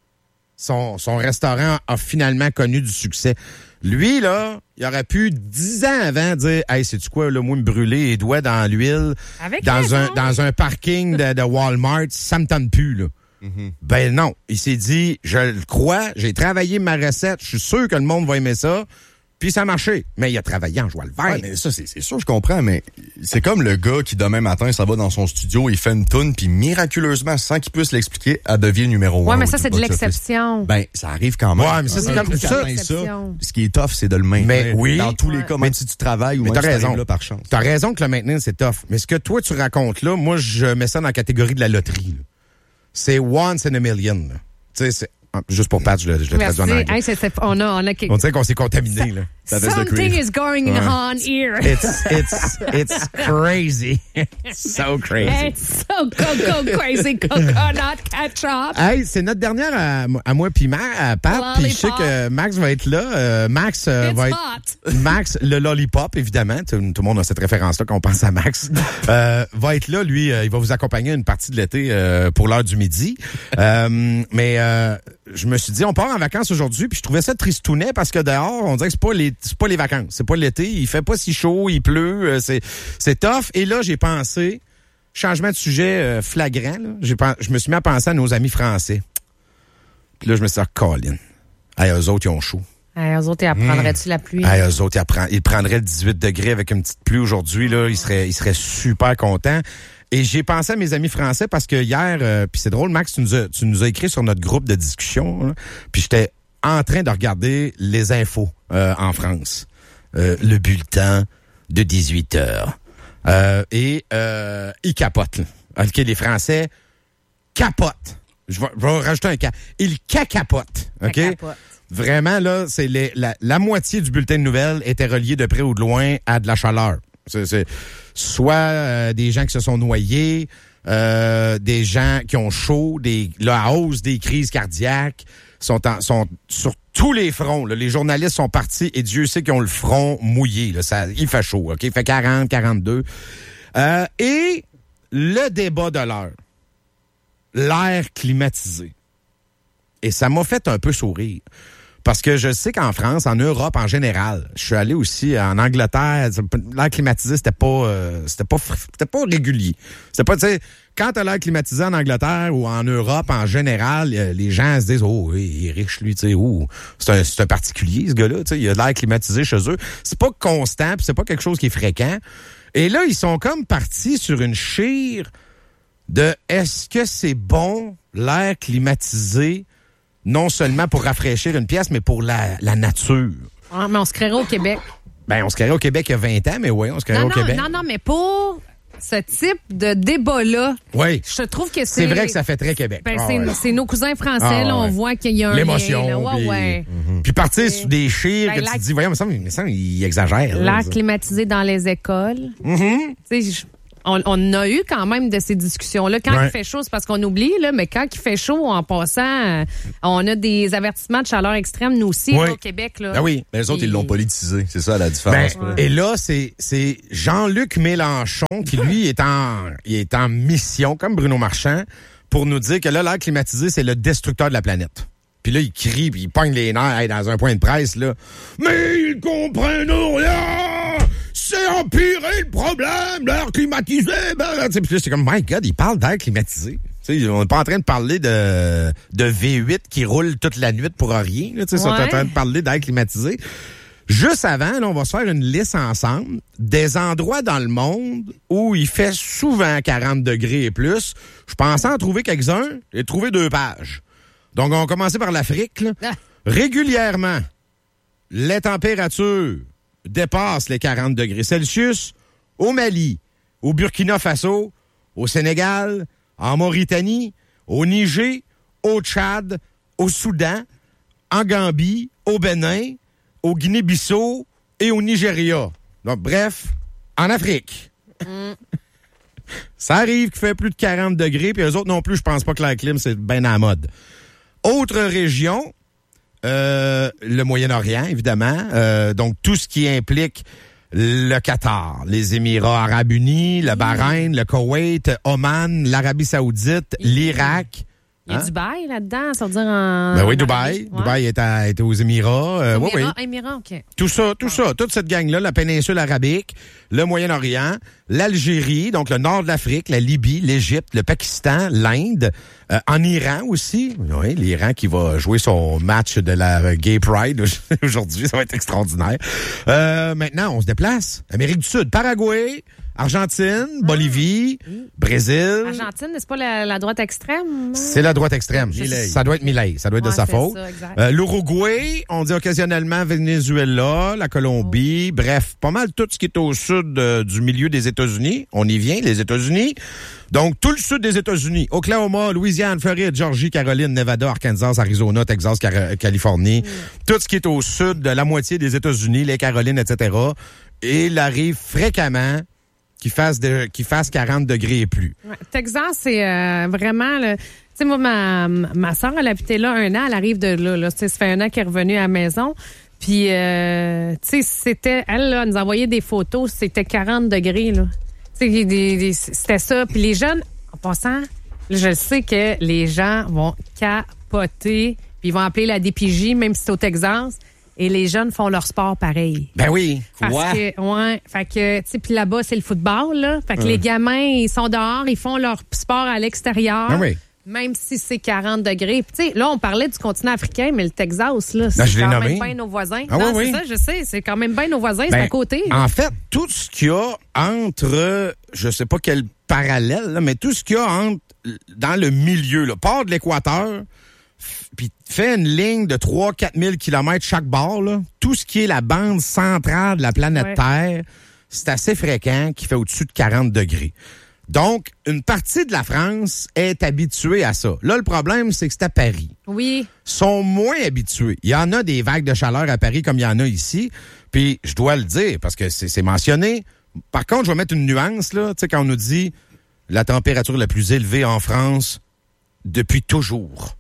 Son, son restaurant a finalement connu du succès. Lui, là, il aurait pu, dix ans avant, dire « Hey, sais-tu quoi, là, moi, me brûler les doigts dans l'huile, Avec dans un, dans un parking de, de Walmart, ça me tente plus, là. » Mm-hmm. Ben non. Il s'est dit « Je le crois, j'ai travaillé ma recette, je suis sûr que le monde va aimer ça. » Puis ça a marché. Mais il a travaillé en joie le vert. Ouais, mais ça, c'est, c'est sûr, je comprends, mais c'est comme le gars qui, demain matin, ça va dans son studio, il fait une toune, puis miraculeusement, sans qu'il puisse l'expliquer, elle devient numéro un. Ouais, mais ça, c'est de l'exception. Ben, ça arrive quand même. Ouais, mais ça, c'est comme ça. ça. Ce qui est tough, c'est de le maintenir. Mais oui. Dans tous les ouais. cas, même si tu travailles ou même si tu arrives là par chance. T'as raison que le maintenir, c'est tough. Mais ce que toi, tu racontes là, moi, je mets ça dans la catégorie de la loterie. Là. C'est once in a million. Tu sais, c'est... Juste pour Pat, je le, je le traduis en anglais. Hey, c'est, c'est, on, a, on, a... on dirait qu'on s'est contaminé. Là. Something is going ouais. on here. It's, it's, it's crazy. So crazy. It's so go, go crazy. Coconut ketchup. Hey, c'est notre dernière à, à moi puis Pat. Puis je sais que Max va être là. Euh, Max euh, va être... Hot. Max, le lollipop, évidemment. Tout, tout le monde a cette référence-là quand on pense à Max. euh, va être là. Lui, euh, il va vous accompagner une partie de l'été euh, pour l'heure du midi. Euh, mais... Euh, je me suis dit, on part en vacances aujourd'hui, puis je trouvais ça tristounet parce que dehors, on dirait que c'est pas les, c'est pas les vacances, c'est pas l'été, il fait pas si chaud, il pleut, c'est, c'est tough. Et là, j'ai pensé, changement de sujet euh, flagrant, là, j'ai, je me suis mis à penser à nos amis français. Puis là, je me suis dit, ah, Colin, hey, eux autres, ils ont chaud. Hey, eux autres, ils apprendraient-tu mmh. la pluie? Hey, eux autres, ils, apprend, ils prendraient le dix-huit degrés avec une petite pluie aujourd'hui, là, ils seraient, ils seraient super contents. Et j'ai pensé à mes amis français parce que hier, euh, puis c'est drôle, Max, tu nous as, tu nous as écrit sur notre groupe de discussion, hein, puis j'étais en train de regarder les infos euh, en France. Euh, le bulletin de dix-huit heures. Euh, et euh, ils capotent. Là. OK, les Français capotent. Je vais, je vais rajouter un cas. Ils cacapotent. OK? Cacapote. Vraiment, là, c'est les, la, la moitié du bulletin de nouvelles était relié de près ou de loin à de la chaleur. C'est, c'est soit euh, des gens qui se sont noyés, euh, des gens qui ont chaud, des, la hausse des crises cardiaques sont, en, sont sur tous les fronts. Là. Les journalistes sont partis et Dieu sait qu'ils ont le front mouillé. Là. Ça, il fait chaud, OK? Il fait quarante, quarante-deux. Euh, et le débat de l'heure, l'air climatisé. Et ça m'a fait un peu sourire. Parce que je sais qu'en France, en Europe en général, je suis allé aussi en Angleterre, l'air climatisé, c'était pas euh, c'était pas c'était pas régulier. C'était pas, tu sais, quand t'as l'air climatisé en Angleterre ou en Europe en général, les gens se disent « Oh, il est riche, lui, tu sais, oh, c'est un, c'est un particulier, ce gars-là, tu sais, il a de l'air climatisé chez eux. » C'est pas constant, puis c'est pas quelque chose qui est fréquent. Et là, ils sont comme partis sur une chire de « Est-ce que c'est bon, l'air climatisé ?» non seulement pour rafraîchir une pièce, mais pour la, la nature. Ah, mais on se créera au Québec. Ben, on se créait au Québec il y a vingt ans, mais oui, on se créait non, au non, Québec. Non, non, mais pour ce type de débat-là, oui. je trouve que c'est... C'est vrai que ça fait très Québec. Ben, ah, c'est, ouais. c'est nos cousins français, ah, là, on ouais. voit qu'il y a un l'émotion, lien. Là. Ouais, puis, ouais. Mm-hmm. Puis partir sur des chires ben, que la... tu te dis, voyons, mais ça, mais ça il exagère. L'air là, climatisé dans les écoles. Mm-hmm. Tu sais, je... On, on a eu quand même de ces discussions-là. Quand ouais. il fait chaud, c'est parce qu'on oublie, là, mais quand il fait chaud, en passant, on a des avertissements de chaleur extrême, nous aussi, oui. là, au Québec. Là. Ben oui. Mais les autres, ils l'ont politisé. C'est ça la différence. Ben, et là, c'est, c'est Jean-Luc Mélenchon qui, lui, est en, il est en mission, comme Bruno Marchand, pour nous dire que là, l'air climatisé, c'est le destructeur de la planète. Puis là, il crie, puis il pogne les nerfs hey, dans un point de presse, là. Mais ils comprennent rien! C'est empirer le problème, l'air climatisé! Ben, puis là, c'est comme, my God, il parle d'air climatisé. T'sais, on n'est pas en train de parler de, de V huit qui roule toute la nuit pour rien. Là, ouais. On est en train de parler d'air climatisé. Juste avant, là, on va se faire une liste ensemble des endroits dans le monde où il fait souvent quarante degrés et plus. Je pensais en trouver quelques-uns et trouver deux pages. Donc, on va commencer par l'Afrique. Là. Ah. Régulièrement, les températures dépassent les quarante degrés Celsius au Mali, au Burkina Faso, au Sénégal, en Mauritanie, au Niger, au Tchad, au Soudan, en Gambie, au Bénin, au Guinée-Bissau et au Nigeria. Donc, bref, en Afrique. Mm. Ça arrive qu'il fait plus de quarante degrés, puis eux autres non plus, je pense pas que la clim, c'est bien à la mode. Autre région, euh, le Moyen-Orient, évidemment. Euh, donc, tout ce qui implique le Qatar, les Émirats arabes unis, le Bahreïn, le Koweït, Oman, l'Arabie saoudite, l'Irak. Il y a hein? Dubaï là-dedans, ça veut dire en... Ben oui, Dubaï. Ouais. Dubaï est, à, est aux Émirats. Euh, Émirats, oui, oui. Émirats, OK. Tout ça, tout ah. ça, toute cette gang-là, la péninsule arabique, le Moyen-Orient, l'Algérie, donc le nord de l'Afrique, la Libye, l'Égypte, le Pakistan, l'Inde, euh, en Iran aussi. Oui, l'Iran qui va jouer son match de la Gay Pride aujourd'hui, ça va être extraordinaire. Euh, maintenant, on se déplace. Amérique du Sud, Paraguay, Argentine, ah. Bolivie, mmh. Brésil. Argentine, n'est-ce pas la, la droite extrême? C'est la droite extrême. Milei. Ça doit être Milei. Ça doit être ouais, de sa faute. Ça, euh, L'Uruguay, on dit occasionnellement Venezuela, la Colombie. Oh. Bref, pas mal tout ce qui est au sud euh, du milieu des États-Unis. On y vient, les États-Unis. Donc, tout le sud des États-Unis. Oklahoma, Louisiane, Floride, Georgie, Caroline, Nevada, Arkansas, Arizona, Texas, Car- Californie. Mm. Tout ce qui est au sud de la moitié des États-Unis, les Carolines, et cetera. Et il arrive fréquemment qui fasse de, qui fasse quarante degrés et plus. Ouais, Texas, c'est euh, vraiment... Tu sais, moi, ma, ma soeur, elle habitait là un an, elle arrive de là. là. Ça fait un an qu'elle est revenue à la maison. Puis, euh, tu sais, c'était... Elle, là, nous envoyait des photos, c'était quarante degrés, là. Tu sais, des, des, c'était ça. Puis les jeunes, en passant, je sais que les gens vont capoter, puis ils vont appeler la D P J, même si c'est au Texas. Et les jeunes font leur sport pareil. Ben oui. Parce ouais. que, ouais. Fait que, tu sais, puis là-bas, c'est le football, là. Fait que hum. les gamins, ils sont dehors, ils font leur sport à l'extérieur. Ben oui. Même si c'est quarante degrés. Puis, tu sais, là, on parlait du continent africain, mais le Texas, là, c'est ben, quand même bien nos voisins. Ah, non, oui, c'est oui. ça, je sais. C'est quand même bien nos voisins, ben, c'est à côté. En fait, tout ce qu'il y a entre, je sais pas quel parallèle, là, mais tout ce qu'il y a entre, dans le milieu, là, part de l'équateur, puis fait une ligne de trois à quatre mille kilomètres chaque bord, là, tout ce qui est la bande centrale de la planète ouais. Terre, c'est assez fréquent qui fait au-dessus de quarante degrés. Donc, une partie de la France est habituée à ça. Là, le problème, c'est que c'est à Paris. Oui. Ils sont moins habitués. Il y en a des vagues de chaleur à Paris comme il y en a ici. Puis, je dois le dire parce que c'est, c'est mentionné. Par contre, je vais mettre une nuance, là. Tu sais, quand on nous dit la température la plus élevée en France depuis toujours.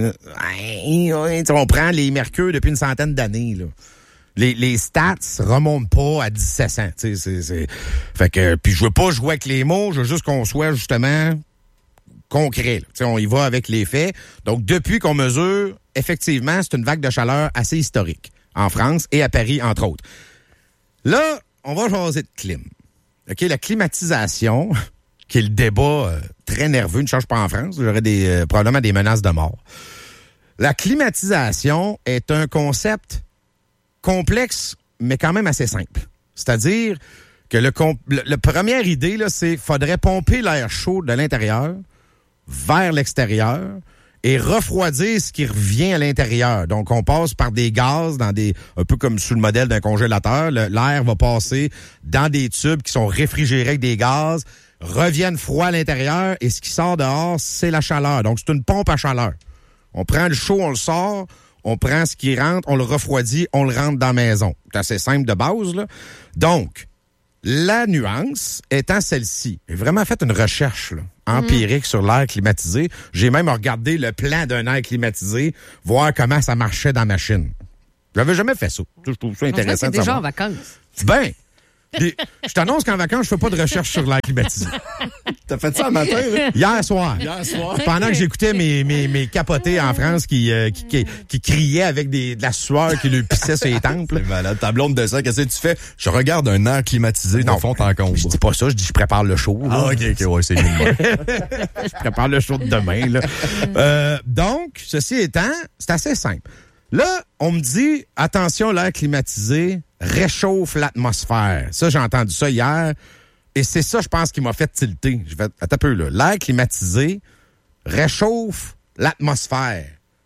On prend les mercures depuis une centaine d'années, là. Les, les stats remontent pas à dix-sept cents. C'est, c'est... Fait que, puis je veux pas jouer avec les mots, je veux juste qu'on soit justement concret. Là. On y va avec les faits. Donc, depuis qu'on mesure, effectivement, c'est une vague de chaleur assez historique en France et à Paris, entre autres. Là, on va jaser de clim. OK, la climatisation, qui est le débat euh, très nerveux, ne change pas en France. J'aurais des, euh, probablement des menaces de mort. La climatisation est un concept complexe, mais quand même assez simple. C'est-à-dire que le, comp- le, le première idée, là, c'est faudrait pomper l'air chaud de l'intérieur vers l'extérieur et refroidir ce qui revient à l'intérieur. Donc, on passe par des gaz, dans des un peu comme sous le modèle d'un congélateur. Le, l'air va passer dans des tubes qui sont réfrigérés avec des gaz, reviennent froid à l'intérieur, et ce qui sort dehors, c'est la chaleur. Donc, c'est une pompe à chaleur. On prend le chaud, on le sort, on prend ce qui rentre, on le refroidit, on le rentre dans la maison. C'est assez simple de base, là. Donc, la nuance étant celle-ci. J'ai vraiment fait une recherche là, empirique mmh. sur l'air climatisé. J'ai même regardé le plan d'un air climatisé, voir comment ça marchait dans la machine. J'avais jamais fait ça. Je trouve ça intéressant en fait, de c'est savoir. déjà en vacances. Ben, des, je t'annonce qu'en vacances, je fais pas de recherche sur l'air climatisé. T'as fait ça un matin, là? Hier soir. Hier soir. Pendant que j'écoutais mes, mes, mes capotés en France qui, euh, qui, qui, qui criaient avec des, de la sueur qui lui pissait sur les tempes. C'est malade. Ta blonde descend, qu'est-ce que tu fais? Je regarde un air climatisé de fond en comble. Je dis pas ça, je dis je prépare le show. Là. Ah, ok, ok, ouais, c'est bien. Je prépare le show de demain, là. euh, donc, ceci étant, c'est assez simple. Là, on me dit, attention, l'air climatisé réchauffe l'atmosphère. Ça, j'ai entendu ça hier. Et c'est ça, je pense, qui m'a fait tilter. Je vais, attends un peu, là. L'air climatisé réchauffe l'atmosphère.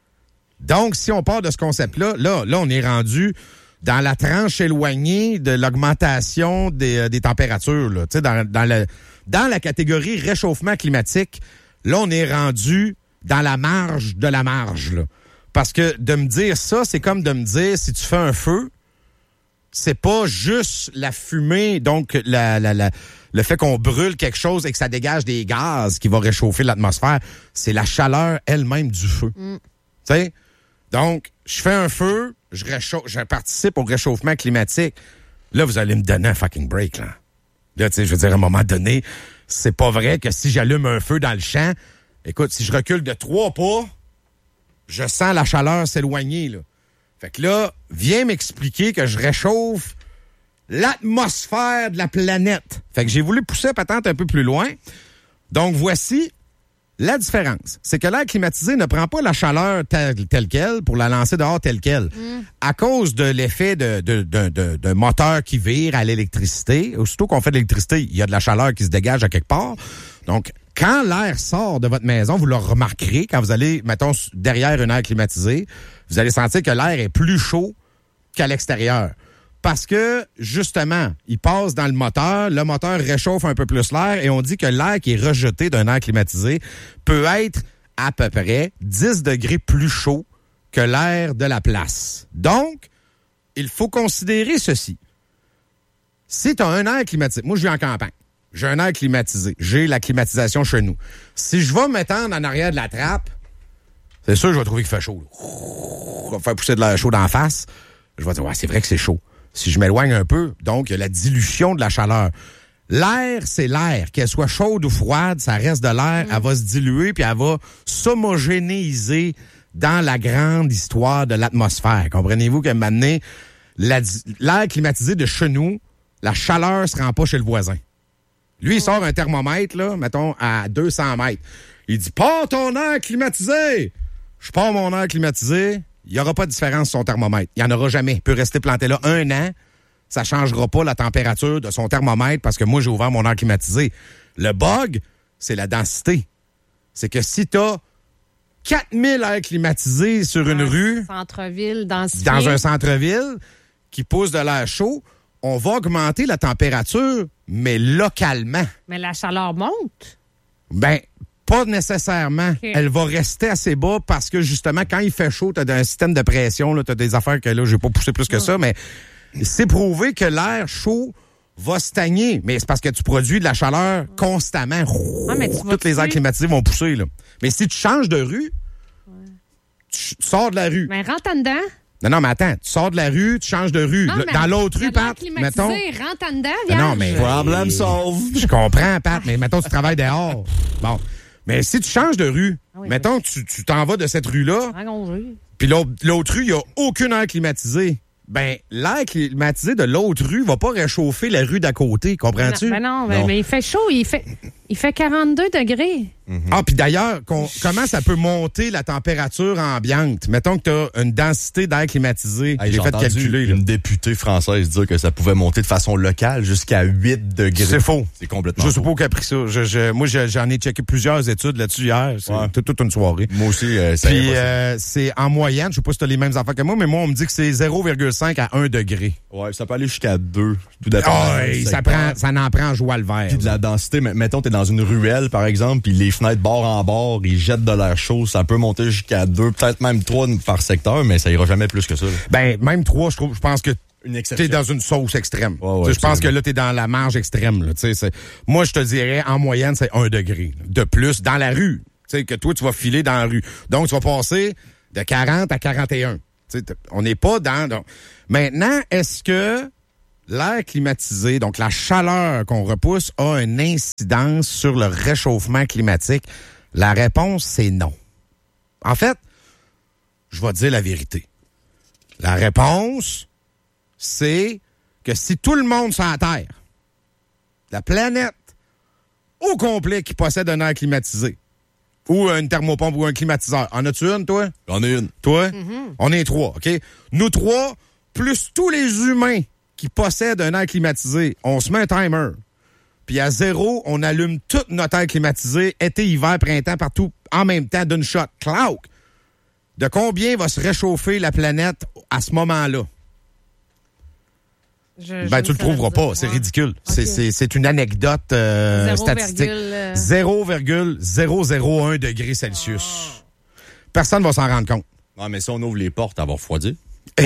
Donc, si on part de ce concept-là, là, là, on est rendu dans la tranche éloignée de l'augmentation des, euh, des températures, là. Tu sais, dans, dans, le, dans la catégorie réchauffement climatique, là, on est rendu dans la marge de la marge, là. Parce que de me dire ça, c'est comme de me dire, si tu fais un feu, c'est pas juste la fumée, donc la, la, la, le fait qu'on brûle quelque chose et que ça dégage des gaz qui va réchauffer l'atmosphère, c'est la chaleur elle-même du feu. Mm. Tu sais? Donc, je fais un feu, je réchauffe, je participe au réchauffement climatique. Là, vous allez me donner un fucking break, là. Là, tu sais, je veux dire, à un moment donné, c'est pas vrai que si j'allume un feu dans le champ, écoute, si je recule de trois pas, je sens la chaleur s'éloigner, là. Fait que là, viens m'expliquer que je réchauffe l'atmosphère de la planète. Fait que j'ai voulu pousser la patente un peu plus loin. Donc, voici la différence. C'est que l'air climatisé ne prend pas la chaleur telle, telle qu'elle pour la lancer dehors telle qu'elle. Mm. À cause de l'effet de, de, de, de, de moteur qui vire à l'électricité, aussitôt qu'on fait de l'électricité, il y a de la chaleur qui se dégage à quelque part. Donc, quand l'air sort de votre maison, vous le remarquerez, quand vous allez, mettons, derrière une air climatisée, vous allez sentir que l'air est plus chaud qu'à l'extérieur. Parce que, justement, il passe dans le moteur, le moteur réchauffe un peu plus l'air et on dit que l'air qui est rejeté d'un air climatisé peut être à peu près dix degrés plus chaud que l'air de la place. Donc, il faut considérer ceci. Si tu as un air climatisé, moi je vis en campagne, j'ai un air climatisé, j'ai la climatisation chez nous. Si je vais m'étendre en arrière de la trappe, c'est sûr que je vais trouver qu'il fait chaud. Je vais faire pousser de l'air chaud d'en face. Je vais dire, ouais, c'est vrai que c'est chaud. Si je m'éloigne un peu, donc, il y a la dilution de la chaleur. L'air, c'est l'air. Qu'elle soit chaude ou froide, ça reste de l'air. Mmh. Elle va se diluer puis elle va s'homogénéiser dans la grande histoire de l'atmosphère. Comprenez-vous que maintenant, la, l'air climatisé de chez nous, la chaleur se rend pas chez le voisin. Lui, il sort un thermomètre, là, mettons, à deux cents mètres. Il dit, pars ton air climatisé! Je pars mon air climatisé, il n'y aura pas de différence sur son thermomètre. Il n'y en aura jamais. Il peut rester planté là un an, ça ne changera pas la température de son thermomètre parce que moi, j'ai ouvert mon air climatisé. Le bug, c'est la densité. C'est que si tu as quatre mille airs climatisés sur une un rue, centre-ville, densifié. dans un centre-ville, qui pousse de l'air chaud, on va augmenter la température, mais localement. Mais la chaleur monte? Ben, pas nécessairement. Okay. Elle va rester assez bas parce que, justement, quand il fait chaud, tu as un système de pression, tu as des affaires que là, je vais pas pousser plus que ça, mais c'est prouvé que l'air chaud va stagner. Mais c'est parce que tu produis de la chaleur constamment. Ah, mais tu Toutes les airs climatisés vont pousser, là. Mais si tu changes de rue, ouais. tu, tu sors de la rue. Mais rentre en dedans. Non, non, mais attends, tu sors de la rue, tu changes de rue. Non, Dans l'autre rue, Pat, mettons... rentre en dedans, vierge. Non, mais... Problème solve. Je comprends, Pat, mais mettons, tu travailles dehors. Bon. Mais si tu changes de rue, ah oui, mettons, oui. tu, tu t'en vas de cette rue-là, puis l'autre, l'autre rue, il n'y a aucune air climatisé. Ben, l'air climatisé de l'autre rue va pas réchauffer la rue d'à côté, comprends-tu? Ben non, ben non, non. Mais il fait chaud, il fait... Il fait quarante-deux degrés. Mm-hmm. Ah, puis d'ailleurs, comment ça peut monter la température ambiante? Mettons que tu as une densité d'air climatisé. Hey, j'ai fait calculer une là. députée française dire que ça pouvait monter de façon locale jusqu'à huit degrés. C'est faux. C'est complètement Je faux. sais pas où qu'a pris ça. Je, je, moi, je, j'en ai checké plusieurs études là-dessus hier. C'est ouais. toute, toute une soirée. Moi aussi, euh, ça Puis euh, c'est en moyenne, je sais pas si tu as les mêmes affaires que moi, mais moi, on me dit que c'est zéro virgule cinq à un degré. Ouais, ça peut aller jusqu'à deux. Tout dépend. Oh, ça, prend, ça n'en prend joie le vert. Puis de la densité, mettons, t'es dans une ruelle, par exemple, puis les fenêtres bord en bord, ils jettent de l'air chaud, ça peut monter jusqu'à deux, peut-être même trois par secteur, mais ça ira jamais plus que ça. Là. Ben, même trois, je trouve, je pense que une exception. T'es dans une sauce extrême. Ouais, ouais, je pense que là, t'es dans la marge extrême. Là, c'est, moi, je te dirais, en moyenne, c'est un degré de plus dans la rue. T'sais, que toi, tu vas filer dans la rue. Donc, tu vas passer de quarante à quarante et un. T'sais, on n'est pas dans... Donc... Maintenant, est-ce que l'air climatisé, donc la chaleur qu'on repousse, a une incidence sur le réchauffement climatique? La réponse, c'est non. En fait, je vais te dire la vérité. La réponse, c'est que si tout le monde sur la Terre, la planète au complet qui possède un air climatisé, ou une thermopompe ou un climatiseur, en as-tu une, toi? J'en ai une. Toi? Mm-hmm. On est trois, OK? Nous trois, plus tous les humains qui possèdent un air climatisé, on se met un timer. Puis à zéro, on allume toute notre air climatisé, été, hiver, printemps, partout, en même temps, d'une shot. Clouk! De combien va se réchauffer la planète à ce moment-là? Je, ben, je tu le trouveras pas. C'est ouais. ridicule. Okay. C'est, c'est, c'est une anecdote euh, zéro statistique. zéro virgule zéro zéro un degrés Celsius. Oh. Personne va s'en rendre compte. Non, mais si on ouvre les portes, elle va refroidir. ben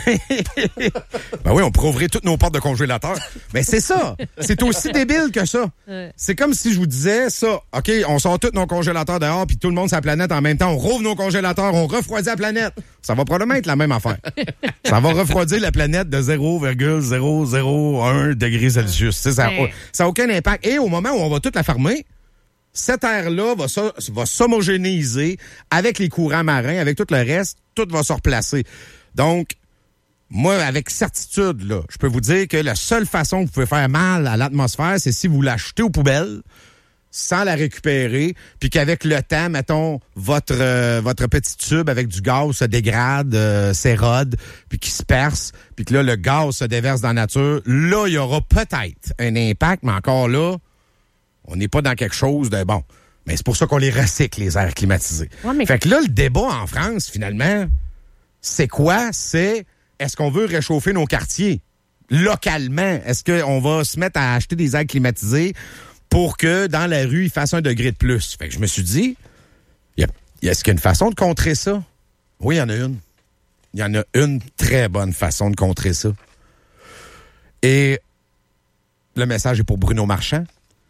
oui, on pourrait ouvrir toutes nos portes de congélateur. Mais c'est ça. C'est aussi débile que ça. Ouais. C'est comme si je vous disais ça. OK, on sort tous nos congélateurs dehors, puis tout le monde sur la planète en même temps. On rouvre nos congélateurs, on refroidit la planète. Ça va probablement être la même affaire. Ça va refroidir la planète de zéro virgule zéro zéro un degrés Celsius. Ça n'a ouais. aucun impact. Et au moment où on va toute la fermer, cet air-là va, so, va s'homogénéiser avec les courants marins, avec tout le reste. Tout va se replacer. Donc, moi, avec certitude, là, je peux vous dire que la seule façon que vous pouvez faire mal à l'atmosphère, c'est si vous l'achetez aux poubelles, sans la récupérer, puis qu'avec le temps, mettons, votre euh, votre petit tube avec du gaz se dégrade, euh, s'érode, puis qu'il se perce, puis que là, le gaz se déverse dans la nature. Là, il y aura peut-être un impact, mais encore là, on n'est pas dans quelque chose de bon. Mais c'est pour ça qu'on les recycle, les airs climatisés. Ouais, mais... Fait que là, le débat en France, finalement... C'est quoi? C'est, est-ce qu'on veut réchauffer nos quartiers localement? Est-ce qu'on va se mettre à acheter des airs climatisés pour que dans la rue, il fasse un degré de plus? Fait que je me suis dit, y a, est-ce qu'il y a une façon de contrer ça? Oui, il y en a une. Il y en a une très bonne façon de contrer ça. Et le message est pour Bruno Marchand.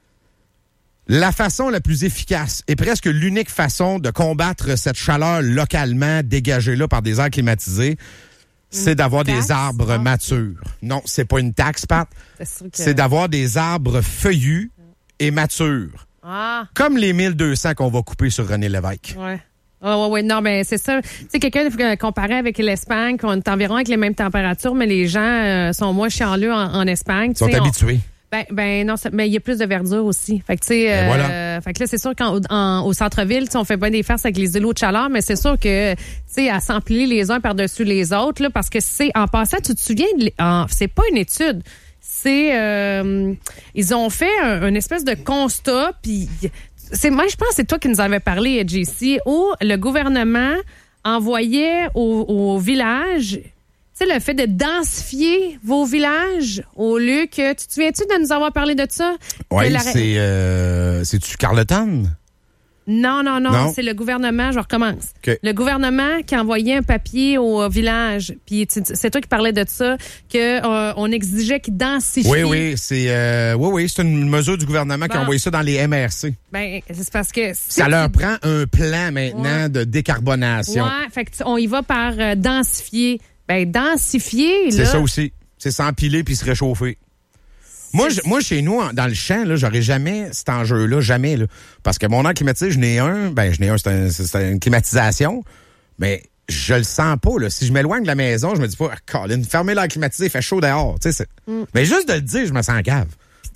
La façon la plus efficace et presque l'unique façon de combattre cette chaleur localement dégagée là par des airs climatisés, c'est d'avoir taxe, des arbres ah, matures. Non, c'est pas une taxe, Pat. C'est, que... c'est d'avoir des arbres feuillus et matures. Ah. Comme les mille deux cents qu'on va couper sur René Lévesque. Ouais. Oh, oui, oui, non, mais c'est ça. Tu sais, quelqu'un comparé avec l'Espagne, qu'on est environ avec les mêmes températures, mais les gens euh, sont moins chialeux en, en Espagne. Ils sont habitués. On... Ben, ben non, mais il y a plus de verdure aussi. Fait que tu sais, euh, voilà. Fait que là, c'est sûr qu'au centre-ville, on fait bien des farces avec les îlots de chaleur, mais c'est sûr que tu sais, à s'empiler les uns par-dessus les autres, là, parce que c'est en passant, tu te souviens, de, en, c'est pas une étude, c'est euh, ils ont fait un, une espèce de constat, puis c'est moi, je pense, que c'est toi qui nous avais parlé, J C, où le gouvernement envoyait au, au village. Tu sais, le fait de densifier vos villages au lieu que... Tu te souviens-tu de nous avoir parlé de ça? Oui, la... c'est... Euh, c'est-tu Carleton? Non, non, non, non, c'est le gouvernement, je recommence. Okay. Le gouvernement qui a envoyé un papier au village, puis c'est toi qui parlais de ça, que euh, on exigeait qu'ils densifient. Oui, oui, c'est euh, oui, oui, c'est une mesure du gouvernement bon. qui a envoyé ça dans les M R C. Ben, c'est parce que... Ça leur prend un plan maintenant ouais. de décarbonation. Oui, fait qu'on y va par euh, densifier... Ben, densifier, là. C'est ça aussi. C'est s'empiler puis se réchauffer. Moi, je, moi, chez nous, dans le champ, là, j'aurais jamais cet enjeu-là, jamais, là. Parce que mon air climatisé, je n'ai un, ben, je n'ai un, c'est, un, c'est une climatisation, mais je le sens pas, là. Si je m'éloigne de la maison, je me dis pas, ah, Colin, fermez l'air climatisé, il fait chaud dehors, tu sais. Mm. Mais juste de le dire, je me sens cave. Tu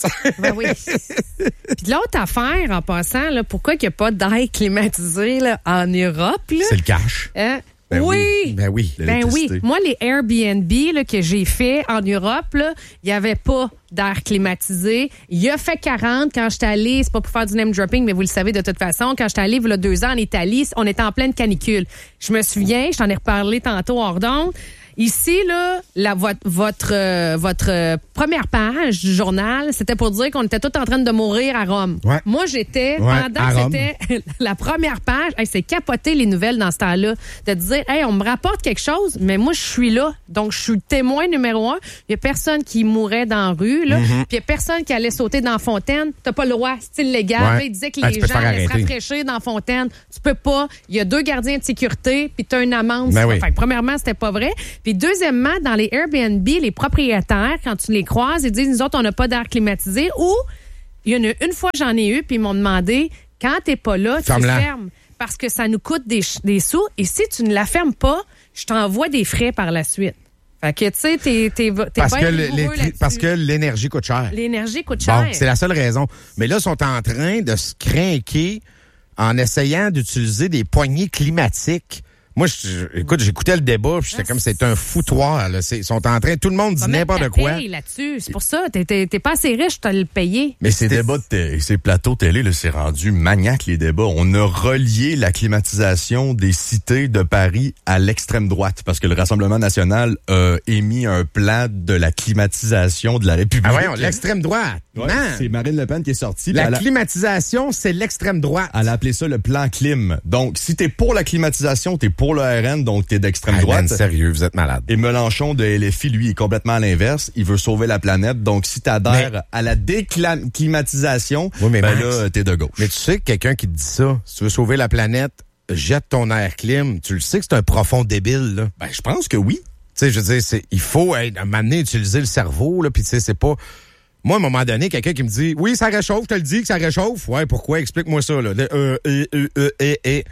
Ben oui. Puis l'autre affaire, en passant, là, pourquoi il n'y a pas d'air climatisé là, en Europe? Là? C'est le cash. Hein? Ben oui. oui. Ben oui. Ben oui. Moi, les Airbnb là, que j'ai fait en Europe, il n'y avait pas d'air climatisé. Il a fait quarante quand j'étais allée. C'est pas pour faire du name dropping, mais vous le savez de toute façon. Quand j'étais allée, il y a deux ans en Italie, on était en pleine canicule. Je me souviens, je t'en ai reparlé tantôt hors d'onde. Ici, là, la, votre, votre, euh, votre euh, première page du journal, c'était pour dire qu'on était tous en train de mourir à Rome. Ouais. Moi, j'étais, ouais, pendant que c'était la première page, hey, c'est capoter les nouvelles dans ce temps-là, de dire, hey, on me rapporte quelque chose, mais moi, je suis là. Donc, je suis le témoin numéro un. Il y a personne qui mourait dans la rue, là. Mm-hmm. Puis il y a personne qui allait sauter dans la fontaine. T'as pas le droit, c'est illégal. Ouais. Là, il disait que les ah, gens allaient se rafraîchir dans la fontaine. Tu peux pas. Il y a deux gardiens de sécurité, puis t'as une amende. Ben oui. Enfin, premièrement, c'était pas vrai. Puis deuxièmement, dans les Airbnb, les propriétaires, quand tu les croises, ils disent, nous autres, on n'a pas d'air climatisé. Ou, il y en a une fois, j'en ai eu, puis ils m'ont demandé, quand t'es pas là, tu Ferme-la. fermes. Parce que ça nous coûte des, des sous. Et si tu ne la fermes pas, je t'envoie des frais par la suite. Fait que, tu sais, t'es, t'es, t'es parce bien que le, rigoureux les, Parce que l'énergie coûte cher. L'énergie coûte cher. Bon, c'est la seule raison. Mais là, ils sont en train de se craquer en essayant d'utiliser des poignées climatiques. Moi, je, écoute, j'écoutais le débat, puis j'étais ah, comme, c'est un foutoir, là. C'est, ils sont en train, tout le monde dit n'importe quoi. Là-dessus. C'est pour ça, t'es, t'es, t'es pas assez riche, t'as le payé. Mais ces débats, de t- ces plateaux télé, là, c'est rendu maniaque, les débats. On a relié la climatisation des cités de Paris à l'extrême droite, parce que le Rassemblement national a émis un plan de la climatisation de la République. Ah voyons, l'extrême droite. Ouais, c'est Marine Le Pen qui est sortie. La a... climatisation, c'est l'extrême droite. Elle a appelé ça le plan clim. Donc, si t'es pour la climatisation, t'es pour le R N, donc t'es d'extrême hey, droite. Man, sérieux, vous êtes malade. Et Mélenchon de L F I, lui, est complètement à l'inverse. Il veut sauver la planète. Donc, si t'adhères mais... à la déclimatisation, oui, mais ben Max, là, t'es de gauche. Mais tu sais que quelqu'un qui te dit ça, si tu veux sauver la planète, jette ton air clim. Tu le sais que c'est un profond débile, là. Ben, je pense que oui. Tu sais, je veux dire, c'est, il faut, hey, à un moment donné, utiliser le cerveau, là, puis tu sais, c'est pas... Moi, à un moment donné, quelqu'un qui me dit, oui, ça réchauffe, je te le dis que ça réchauffe. Ouais, pourquoi? Explique-moi ça, là. Euh, euh, euh, euh, euh, euh.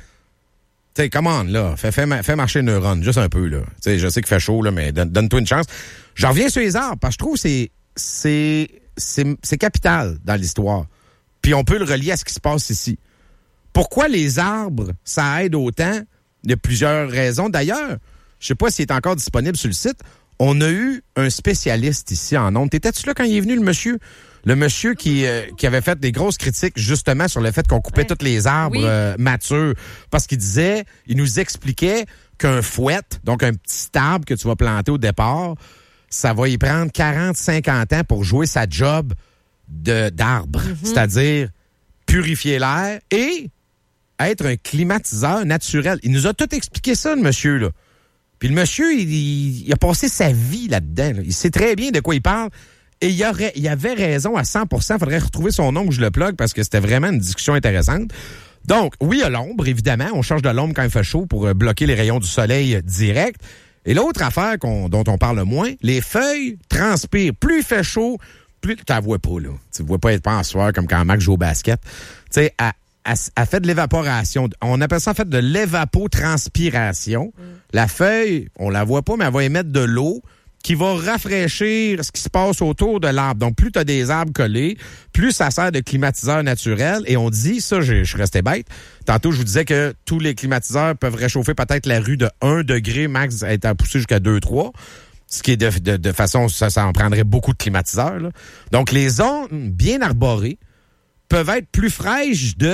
Tu sais, commande, là. Fais, fais, fais marcher le neurone, juste un peu, là. Tu sais, je sais qu'il fait chaud, là, mais donne, donne-toi une chance. Je reviens sur les arbres, parce que je trouve que c'est, c'est, c'est, c'est capital dans l'histoire. Puis on peut le relier à ce qui se passe ici. Pourquoi les arbres, ça aide autant? Il y a plusieurs raisons. D'ailleurs, je sais pas s'il est encore disponible sur le site. On a eu un spécialiste ici en ondes. T'étais-tu là quand il est venu, le monsieur? Le monsieur qui, euh, qui avait fait des grosses critiques justement sur le fait qu'on coupait ouais. tous les arbres oui. euh, matures. Parce qu'il disait, il nous expliquait qu'un fouet, donc un petit arbre que tu vas planter au départ, ça va y prendre quarante à cinquante ans pour jouer sa job de, d'arbre. Mm-hmm. C'est-à-dire purifier l'air et être un climatiseur naturel. Il nous a tout expliqué ça, le monsieur, là. Puis le monsieur, il, il, il a passé sa vie là-dedans. Là. Il sait très bien de quoi il parle. Et il, aurait, il avait raison à cent pour cent. Il faudrait retrouver son nom où je le plug parce que c'était vraiment une discussion intéressante. Donc, oui, à l'ombre, évidemment. On change de l'ombre quand il fait chaud pour bloquer les rayons du soleil direct. Et l'autre affaire qu'on, dont on parle moins, les feuilles transpirent. Plus il fait chaud, plus tu la vois pas, là. Tu ne vois pas être pensoire comme quand Max joue au basket. Tu sais, à Elle, elle fait de l'évaporation. On appelle ça en fait de l'évapotranspiration. Mm. La feuille, on la voit pas, mais elle va émettre de l'eau qui va rafraîchir ce qui se passe autour de l'arbre. Donc, plus tu as des arbres collés, plus ça sert de climatiseur naturel. Et on dit, ça, je, je suis resté bête. Tantôt, je vous disais que tous les climatiseurs peuvent réchauffer peut-être la rue de un degré, max, étant poussé jusqu'à deux trois. Ce qui est de, de, de façon, ça, ça en prendrait beaucoup de climatiseurs, là. Donc, les zones bien arborées peuvent être plus fraîches de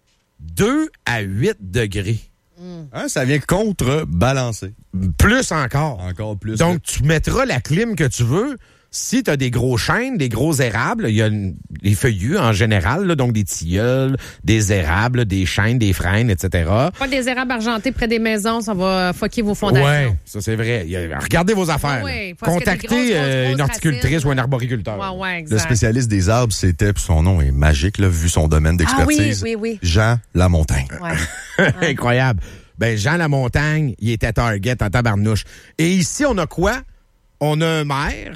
deux à huit degrés. Mmh. Hein, ça vient contrebalancer. Plus encore. Encore plus. Donc, tu mettras la clim que tu veux. Si tu as des gros chênes, des gros érables, il y a une, les feuillus en général, là, donc des tilleuls, des érables, des chênes, des frênes, et cetera. Pas des érables argentés près des maisons, ça va fucker vos fondations. Oui, ça c'est vrai. A, regardez vos affaires. Oui, contactez grosses, grosses, grosses une horticultrice racines, ou un arboriculteur. Ouais, ouais, exact. Le spécialiste des arbres, c'était, son nom est magique, là, vu son domaine d'expertise. Ah oui, oui, oui. Jean Lamontagne. Ouais. Incroyable. Ben, Jean Lamontagne, il était target en tabarnouche. Et ici, on a quoi? On a un maire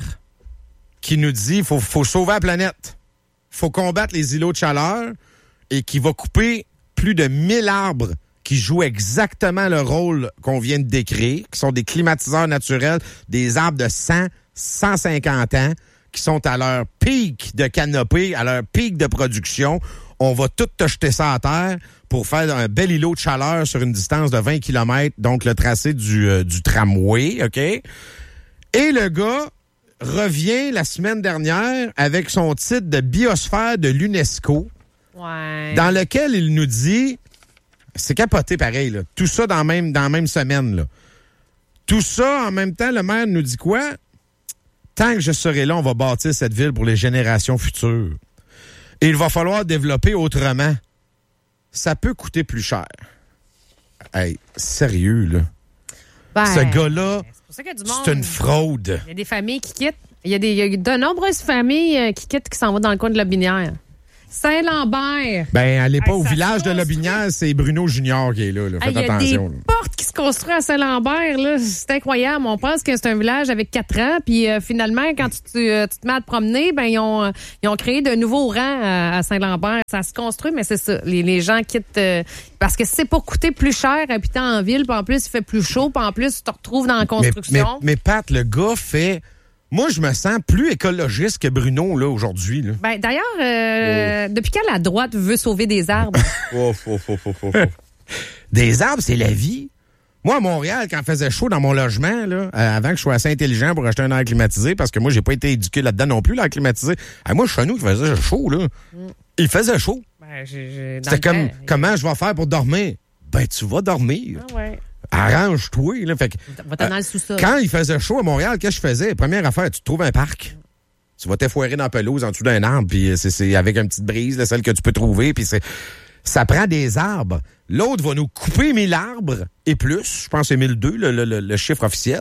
qui nous dit qu'il faut, faut sauver la planète. Faut combattre les îlots de chaleur et qui va couper plus de mille arbres qui jouent exactement le rôle qu'on vient de décrire, qui sont des climatiseurs naturels, des arbres de cent, cent cinquante ans, qui sont à leur pic de canopée, à leur pic de production. On va tout te jeter ça à terre pour faire un bel îlot de chaleur sur une distance de vingt kilomètres, donc le tracé du, euh, du tramway, OK? Et le gars revient la semaine dernière avec son titre de biosphère de l'UNESCO, ouais. dans lequel il nous dit, c'est capoté pareil, là, tout ça dans la même, dans la même semaine, là. Tout ça, en même temps, le maire nous dit quoi? Tant que je serai là, on va bâtir cette ville pour les générations futures. Et il va falloir développer autrement. Ça peut coûter plus cher. Hey, sérieux, là. Ben, Ce gars-là, c'est, pour ça du monde, c'est une fraude. Il y a des familles qui quittent. Il y a, des, il y a de nombreuses familles euh, qui quittent, qui s'en vont dans le coin de Lobinière. Saint-Lambert. Ben, allez pas hey, au village de Lobinière, c'est Bruno Junior qui est là. là. Faites hey, attention. Il y a là. des portes qui se construisent à Saint-Lambert. Là. C'est incroyable. On pense que c'est un village avec quatre ans. Puis euh, finalement, quand tu, tu, euh, tu te mets à te promener, ben ils ont, ils ont créé de nouveaux rangs à, à Saint-Lambert. Ça se construit, mais c'est ça. Les, les gens quittent... Euh, parce que c'est pour coûter plus cher habiter en ville. Puis en plus, il fait plus chaud. Puis en plus, tu te retrouves dans la construction. Mais, mais, mais Pat, le gars fait... Moi, je me sens plus écologiste que Bruno, là, aujourd'hui. Là. Ben, d'ailleurs, euh, oh. depuis quand la droite veut sauver des arbres? oh, oh, oh, oh, oh. Des arbres, c'est la vie. Moi, à Montréal, quand il faisait chaud dans mon logement, là, euh, avant que je sois assez intelligent pour acheter un air climatisé, parce que moi, j'ai pas été éduqué là-dedans non plus, l'air climatisé. Euh, moi, chez nous, il faisait chaud, là. Mm. Il faisait chaud. Ben, j'ai, j'ai, C'était comme, temps, comment je vais faire pour dormir? Ben, tu vas dormir. Ah ouais. Arrange-toi. Là. Fait que, va t'en aller sous ça. Quand il faisait chaud à Montréal, qu'est-ce que je faisais? Première affaire, tu te trouves un parc. Tu vas t'effoirer dans la pelouse en dessous d'un arbre, puis c'est, c'est avec une petite brise, là, celle que tu peux trouver, puis c'est... Ça prend des arbres. L'autre va nous couper mille arbres et plus. Je pense que c'est mille deux, le, le, le chiffre officiel.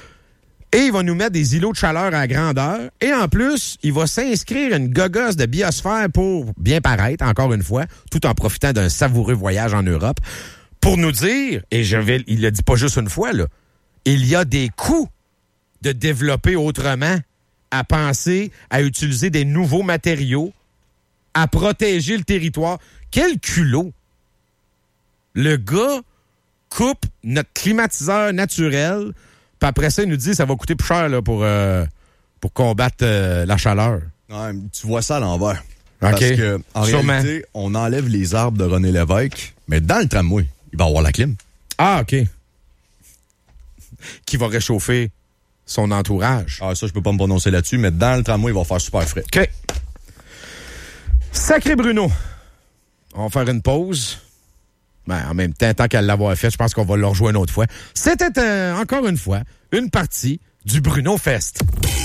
Et il va nous mettre des îlots de chaleur à grandeur. Et en plus, il va s'inscrire une gogosse de biosphère pour bien paraître, encore une fois, tout en profitant d'un savoureux voyage en Europe. Pour nous dire, et je vais, il le dit pas juste une fois, là, il y a des coûts de développer autrement, à penser, à utiliser des nouveaux matériaux, à protéger le territoire. Quel culot! Le gars coupe notre climatiseur naturel, puis après ça, il nous dit que ça va coûter plus cher là, pour, euh, pour combattre euh, la chaleur. Ouais, tu vois ça à l'envers. Okay. Parce que, en Sûrement. réalité, on enlève les arbres de René Lévesque, mais dans le tramway, il va avoir la clim. Ah, OK. Qui va réchauffer son entourage. Ah, ça, je peux pas me prononcer là-dessus, mais dans le tramway, il va faire super frais. OK. Sacré Bruno. On va faire une pause. Ben, en même temps, tant qu'à l'avoir fait, je pense qu'on va le rejoindre une autre fois. C'était, euh, encore une fois, une partie du Bruno Fest.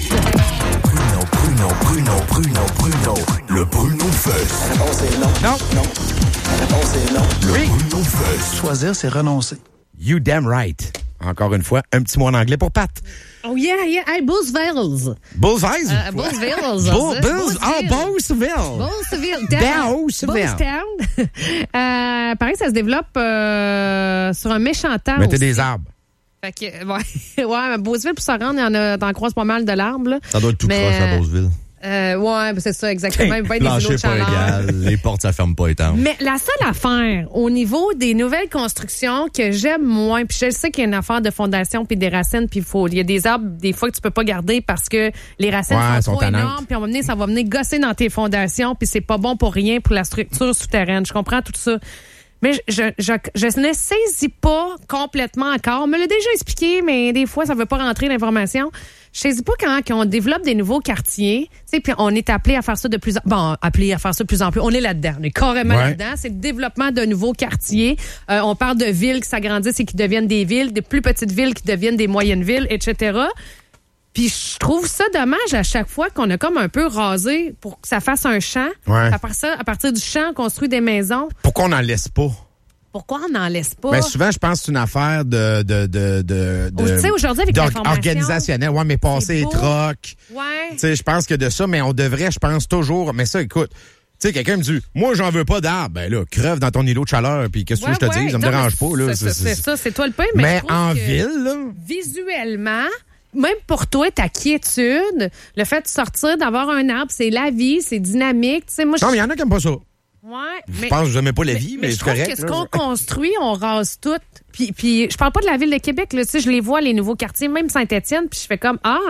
Bruno, Bruno, Bruno, Bruno, Bruno. Le Bruno Fest. La réponse est non. Non. Non. La réponse est non. Le Oui. Bruno Fest. Choisir, c'est renoncer. You damn right. Encore une fois, un petit mot en anglais pour Pat. Oh yeah, yeah. Hey, Bullsville. Bullseye? Uh, Bullsville. Bull, Bulls, oh, Beauceville. Bullsville. Beauceville. Bullstown. euh, pareil, ça se développe euh, sur un méchant temps. Mettez aussi. des arbres. Fait que, ouais, ouais, mais Beauceville, pour se rendre, il y en a, t'en croises pas mal de l'arbre, là. Ça doit être tout mais, croche à Beauceville. Euh, ouais, ben c'est ça, exactement. Il va être des îlots Plancher de pas chaleur. égal, les portes, ça ferme pas étanche. Mais la seule affaire, au niveau des nouvelles constructions que j'aime moins, puis je sais qu'il y a une affaire de fondation puis des racines, puis il faut, il y a des arbres, des fois, que tu peux pas garder parce que les racines Ouais, sont, sont trop tannantes. énormes, puis on va venir, ça va venir gosser dans tes fondations, puis c'est pas bon pour rien pour la structure souterraine. Je comprends tout ça. Mais je, je, je, je ne saisis pas complètement encore. On me l'a déjà expliqué, mais des fois, ça ne veut pas rentrer l'information. Je ne saisis pas quand, quand on développe des nouveaux quartiers, tu sais, puis on est appelé à faire ça de plus en bon, appelé à faire ça de plus en plus. On est là-dedans, on est carrément Ouais. là-dedans. C'est le développement de nouveaux quartiers. Euh, on parle de villes qui s'agrandissent et qui deviennent des villes, des plus petites villes qui deviennent des moyennes villes, et cetera. Puis je trouve ça dommage à chaque fois qu'on a comme un peu rasé pour que ça fasse un champ. Ouais. À part ça, à partir du champ, on construit des maisons. Pourquoi on n'en laisse pas? Pourquoi on n'en laisse pas? Ben, souvent, je pense que c'est une affaire de... de, de, de, de Tu sais, aujourd'hui, avec d'or- l'information... organisationnelle. Ouais, mais passer les beau. trocs. Ouais. Tu sais, je pense que de ça, mais on devrait, je pense, toujours... Mais ça, écoute, tu sais, quelqu'un me dit, moi, j'en veux pas d'arbre. Ben là, crève dans ton îlot de chaleur, puis qu'est-ce que tu veux que je te Ouais, dise? Ça me non, dérange mais pas, là. C'est, c'est, c'est ça, c'est toi le pain, mais, Mais je trouve en que ville, là... visuellement, même pour toi, ta quiétude, le fait de sortir, d'avoir un arbre, c'est la vie, c'est dynamique. Tu sais, moi, Non, je... mais il y en a qui n'aiment pas ça. Ouais, Je mais... pense que vous n'aimez pas la vie, mais, mais je c'est trouve correct. que ce là. qu'on construit, on rase tout. Puis, puis je parle pas de la ville de Québec, là, tu sais, je les vois, les nouveaux quartiers, même Saint-Étienne, puis je fais comme, ah,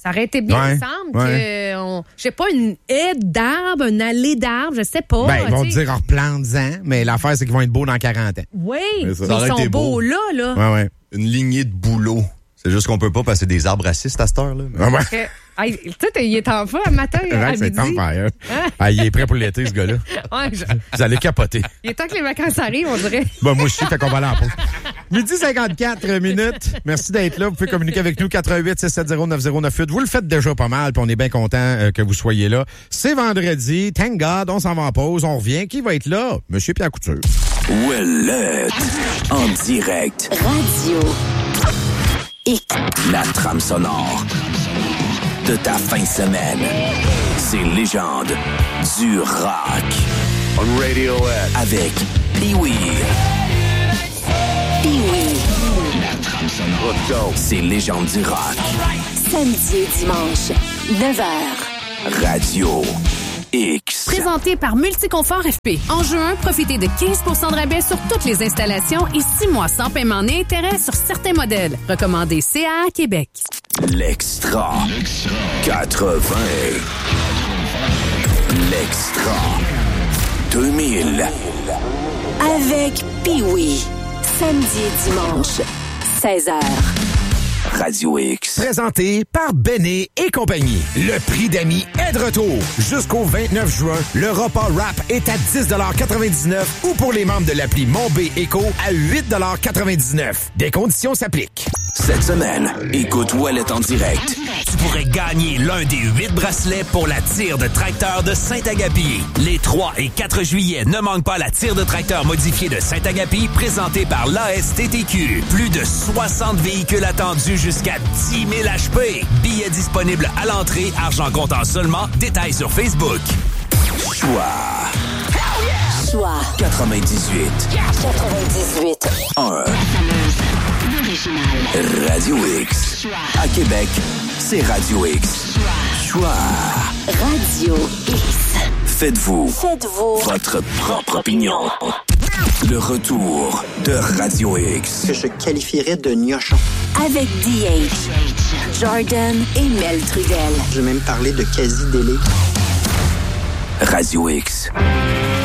Ça aurait été bien, Ouais, il me semble, ouais. que, on- je sais pas, une haie d'arbres, une allée d'arbres, je sais pas. Ben, ils vont te tu sais. dire replante-en, mais l'affaire, c'est qu'ils vont être beaux dans quarante ans. Oui, Mais mais ça ils aurait sont été beaux beau. là, là. Ouais, ouais. Une lignée de bouleaux. C'est juste qu'on peut pas passer des arbres racistes à cette heure-là. mais- Ouais, ouais. Que- Hey, tu sais, il est en feu un matin, à Rex, c'est midi. temps faire. Hein? Ah, il est prêt pour l'été, ce gars-là. Ouais, je- Vous allez capoter. Il est temps que les vacances arrivent, on dirait. Bon, moi aussi, fait qu'on va aller en pause. Midi cinquante-quatre minutes. Merci d'être là. Vous pouvez communiquer avec nous, quatre un huit, six sept zéro, neuf zéro neuf huit. Vous le faites déjà pas mal, puis on est bien content euh, que vous soyez là. C'est vendredi. Thank God, on s'en va en pause. On revient. Qui va être là? Monsieur Pierre Couture. Ouellette, en direct, Radio X. la trame sonore de ta fin de semaine. C'est Légende du rock. On Radiohead. Avec Pee-Wee. Pee-Wee. Let's go. C'est Légende du rock. Samedi et dimanche, neuf heures. Radio X. Présenté par Multiconfort F P. En juin, profitez de quinze pour cent de rabais sur toutes les installations et six mois sans paiement ni intérêt sur certains modèles. Recommandé C A A Québec. L'extra. quatre-vingts. L'extra. deux mille. Avec Pee-Wee. Samedi et dimanche, seize heures. Radio X. Présenté par Béné et compagnie. Le prix d'amis est de retour. Jusqu'au vingt-neuf juin, le repas rap est à dix quatre-vingt-dix-neuf ou pour les membres de l'appli Mon B Éco à huit quatre-vingt-dix-neuf. Des conditions s'appliquent. Cette semaine, écoute Ouellette en direct. Tu pourrais gagner l'un des huit bracelets pour la tire de tracteur de Saint-Agapi. Les trois et quatre juillet, ne manque pas la tire de tracteur modifiée de Saint-Agapi présentée par l'A S T T Q. Plus de soixante véhicules attendus jusqu'à dix mille H P. Billets disponibles à l'entrée, argent comptant seulement. Détails sur Facebook. Choix Choix quatre-vingt-dix-huit quatre-vingt-dix-huit. un. Radio X. À Québec, c'est Radio X. Choix. Radio X. Faites-vous Faites-vous votre propre opinion. Le retour de Radio X. Que je qualifierais de gnochon. avec D H, Jordan et Mel Trudel. Je vais même parler de quasi-délai. Radio X.